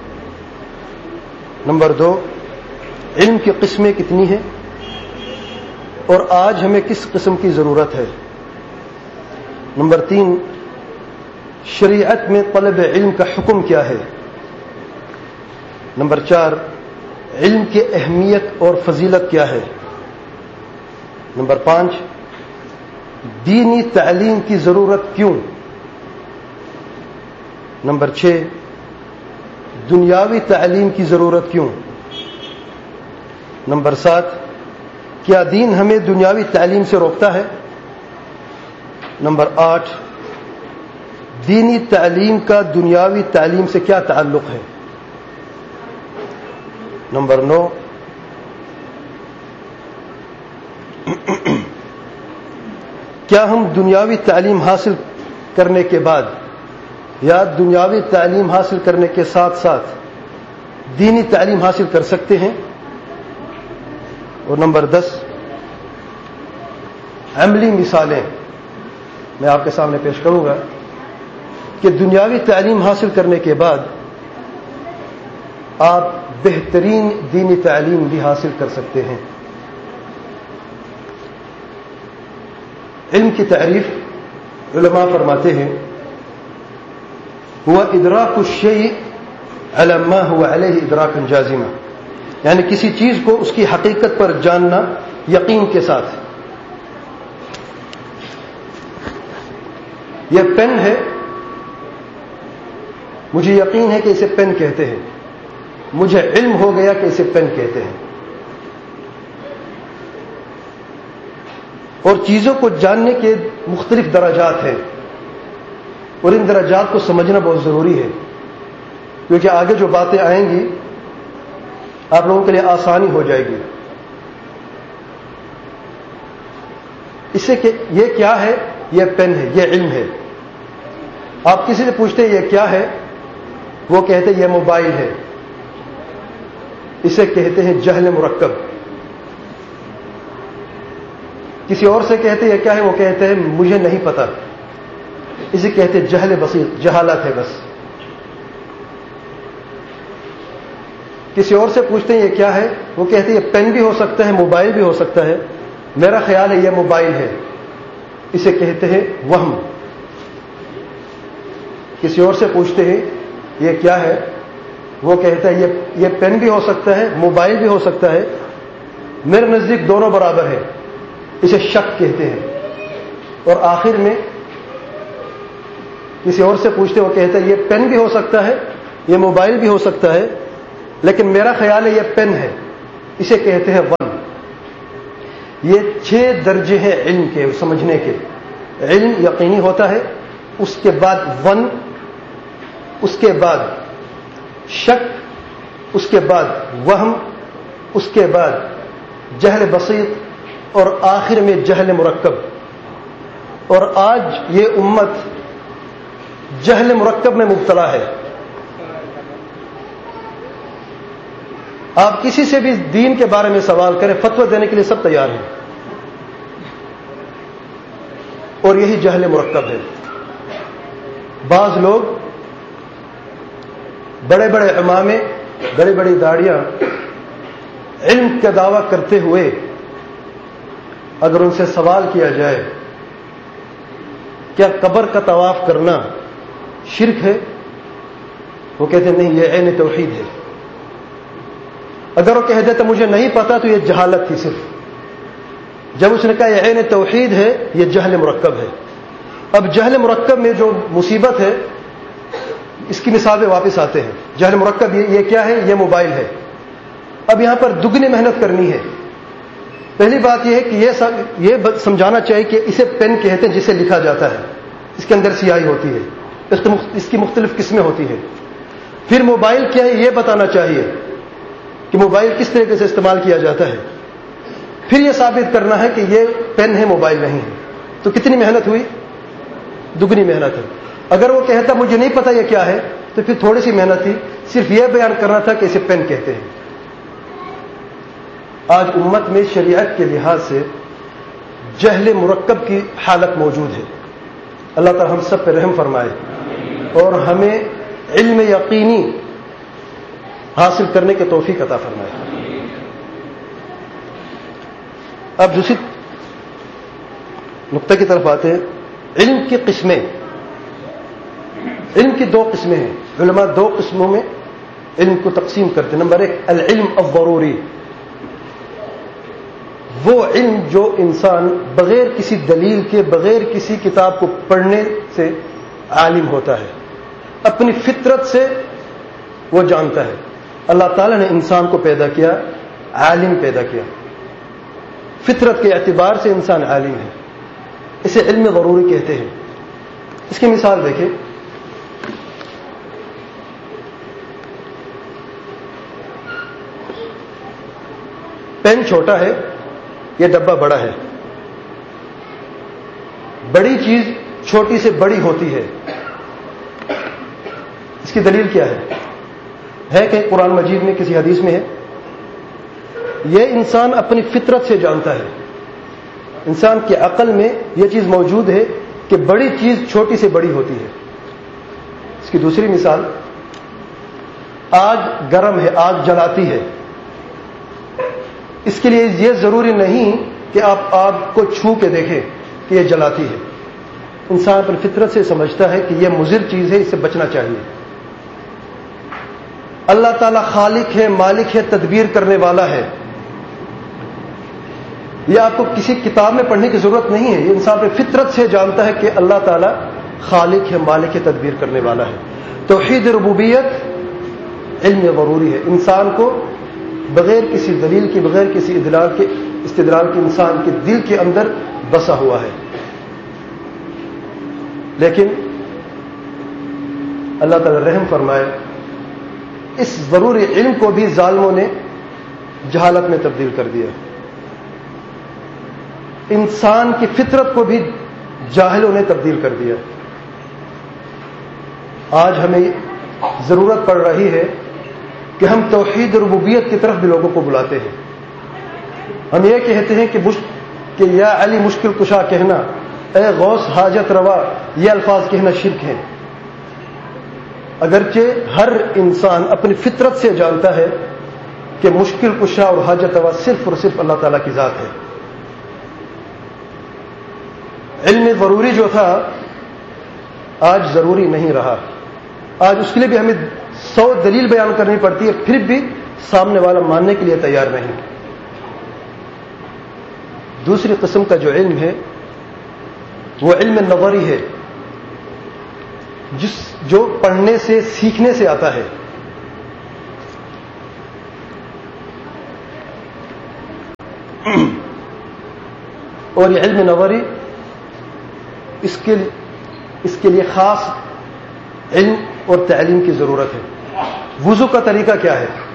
نمبر دو, علم کی قسمیں کتنی ہیں اور آج ہمیں کس قسم کی ضرورت ہے. نمبر تین, شریعت میں طلب علم کا حکم کیا ہے. نمبر چار, علم کی اہمیت اور فضیلت کیا ہے. نمبر پانچ, دینی تعلیم کی ضرورت کیوں. نمبر چھ, دنیاوی تعلیم کی ضرورت کیوں. نمبر سات, کیا دین ہمیں دنیاوی تعلیم سے روکتا ہے. نمبر آٹھ, دینی تعلیم کا دنیاوی تعلیم سے کیا تعلق ہے. نمبر نو, کیا ہم دنیاوی تعلیم حاصل کرنے کے بعد یا دنیاوی تعلیم حاصل کرنے کے ساتھ ساتھ دینی تعلیم حاصل کر سکتے ہیں. اور نمبر دس, عملی مثالیں میں آپ کے سامنے پیش کروں گا کہ دنیاوی تعلیم حاصل کرنے کے بعد آپ بہترین دینی تعلیم بھی حاصل کر سکتے ہیں. علم کی تعریف علماء فرماتے ہیں هو ادراک الشیء علی ما هو علیہ ادراکا جازما, یعنی کسی چیز کو اس کی حقیقت پر جاننا یقین کے ساتھ. یہ پین ہے, مجھے یقین ہے کہ اسے پین کہتے ہیں, مجھے علم ہو گیا کہ اسے پین کہتے ہیں. اور چیزوں کو جاننے کے مختلف درجات ہیں اور ان درجات کو سمجھنا بہت ضروری ہے, کیونکہ آگے جو باتیں آئیں گی آپ لوگوں کے لیے آسانی ہو جائے گی. اس سے کہ یہ کیا ہے, یہ پین ہے, یہ علم ہے. آپ کسی سے پوچھتے یہ کیا ہے, وہ کہتے یہ موبائل ہے. اسے کہتے ہیں جہل مرکب. کسی اور سے کہتے یہ کیا ہے, وہ کہتے ہیں مجھے نہیں پتا. اسے کہتے جہل بسیط, جہالت ہے بس. کسی اور سے پوچھتے ہیں یہ کیا ہے, وہ کہتے ہیں یہ پین بھی ہو سکتا ہے, موبائل بھی ہو سکتا ہے, میرا خیال ہے یہ موبائل ہے. اسے کہتے ہیں وہم. کسی اور سے پوچھتے ہیں یہ کیا ہے, وہ کہتا ہے یہ یہ پین بھی ہو سکتا ہے, موبائل بھی ہو سکتا ہے, میرے نزدیک دونوں برابر ہے. اسے شک کہتے ہیں. اور آخر میں کسی اور سے پوچھتے ہیں, وہ کہتا ہے یہ پین بھی ہو سکتا ہے, یہ موبائل بھی ہو سکتا ہے, لیکن میرا خیال ہے یہ پین ہے. اسے کہتے ہیں ون. یہ چھ درجے ہیں علم کے, سمجھنے کے. علم یقینی ہوتا ہے، اس کے بعد ظن، اس کے بعد شک، اس کے بعد وہم، اس کے بعد جہل بسیط اور آخر میں جہل مرکب. اور آج یہ امت جہل مرکب میں مبتلا ہے. آپ کسی سے بھی دین کے بارے میں سوال کریں، فتویٰ دینے کے لیے سب تیار ہیں، اور یہی جہل مرکب ہے. بعض لوگ بڑے بڑے عمامے، بڑی بڑی داڑیاں، علم کا دعویٰ کرتے ہوئے اگر ان سے سوال کیا جائے کیا قبر کا طواف کرنا شرک ہے، وہ کہتے ہیں نہیں، یہ عین توحید ہے. اگر وہ کہہ دیتا مجھے نہیں پتا تو یہ جہالت تھی صرف. جب اس نے کہا یہ عین توحید ہے، یہ جہل مرکب ہے. اب جہل مرکب میں جو مصیبت ہے اس کی مثال پہ واپس آتے ہیں. جہل مرکب یہ, یہ کیا ہے؟ یہ موبائل ہے. اب یہاں پر دگنی محنت کرنی ہے. پہلی بات یہ ہے کہ یہ یہ سمجھانا چاہیے کہ اسے پین کہتے ہیں جسے لکھا جاتا ہے، اس کے اندر سیاہی ہوتی ہے، اس کی مختلف قسمیں ہوتی ہیں. پھر موبائل کیا ہے یہ بتانا چاہیے کہ موبائل کس طریقے سے استعمال کیا جاتا ہے. پھر یہ ثابت کرنا ہے کہ یہ پین ہے، موبائل نہیں ہے. تو کتنی محنت ہوئی؟ دگنی محنت ہے. اگر وہ کہتا مجھے نہیں پتا یہ کیا ہے تو پھر تھوڑی سی محنت تھی، صرف یہ بیان کرنا تھا کہ اسے پین کہتے ہیں. آج امت میں شریعت کے لحاظ سے جہل مرکب کی حالت موجود ہے. اللہ تعالی ہم سب پہ رحم فرمائے اور ہمیں علم یقینی حاصل کرنے کی توفیق عطا فرمائے. اب دوسری نقطہ کی طرف آتے ہیں. علم کی قسمیں. علم کی دو قسمیں ہیں. علماء دو قسموں میں علم کو تقسیم کرتے ہیں. نمبر ایک العلم الضروری، وہ علم جو انسان بغیر کسی دلیل کے، بغیر کسی کتاب کو پڑھنے سے عالم ہوتا ہے، اپنی فطرت سے وہ جانتا ہے. اللہ تعالیٰ نے انسان کو پیدا کیا، عالم پیدا کیا، فطرت کے اعتبار سے انسان عالم ہے. اسے علم ضروری کہتے ہیں. اس کی مثال دیکھیں. پین چھوٹا ہے، یہ ڈبہ بڑا ہے. بڑی چیز چھوٹی سے بڑی ہوتی ہے. اس کی دلیل کیا ہے؟ ہے کہ قرآن مجید میں کسی حدیث میں ہے؟ یہ انسان اپنی فطرت سے جانتا ہے. انسان کی عقل میں یہ چیز موجود ہے کہ بڑی چیز چھوٹی سے بڑی ہوتی ہے. اس کی دوسری مثال، آگ گرم ہے، آگ جلاتی ہے. اس کے لیے یہ ضروری نہیں کہ آپ آگ کو چھو کے دیکھیں کہ یہ جلاتی ہے. انسان اپنی فطرت سے سمجھتا ہے کہ یہ مضر چیز ہے، اس سے بچنا چاہیے. اللہ تعالیٰ خالق ہے، مالک ہے، تدبیر کرنے والا ہے. یہ آپ کو کسی کتاب میں پڑھنے کی ضرورت نہیں ہے. یہ انسان اپنی فطرت سے جانتا ہے کہ اللہ تعالیٰ خالق ہے، مالک ہے، تدبیر کرنے والا ہے. توحید ربوبیت علم ضروری ہے. انسان کو بغیر کسی دلیل کے، بغیر کسی ادلال کے استدلال کے انسان کے دل کے اندر بسا ہوا ہے. لیکن اللہ تعالی رحم فرمائے، اس ضروری علم کو بھی ظالموں نے جہالت میں تبدیل کر دیا. انسان کی فطرت کو بھی جاہلوں نے تبدیل کر دیا. آج ہمیں ضرورت پڑ رہی ہے کہ ہم توحید ربوبیت کی طرف بھی لوگوں کو بلاتے ہیں. ہم یہ کہتے ہیں کہ کہ یا علی مشکل کشا کہنا، اے غوث حاجت روا، یہ الفاظ کہنا شرک ہے. اگرچہ ہر انسان اپنی فطرت سے جانتا ہے کہ مشکل کشا اور حاجت روا صرف اور صرف اللہ تعالیٰ کی ذات ہے. علم ضروری جو تھا آج ضروری نہیں رہا. آج اس کے لیے بھی ہمیں سو دلیل بیان کرنی پڑتی ہے، پھر بھی سامنے والا ماننے کے لیے تیار نہیں. دوسری قسم کا جو علم ہے وہ علم نظری ہے، جس جو پڑھنے سے، سیکھنے سے آتا ہے. اور یہ علم نظری اس کے لیے اس کے لیے خاص علم اور تعلیم کی ضرورت ہے۔ وضو کا طریقہ کیا ہے؟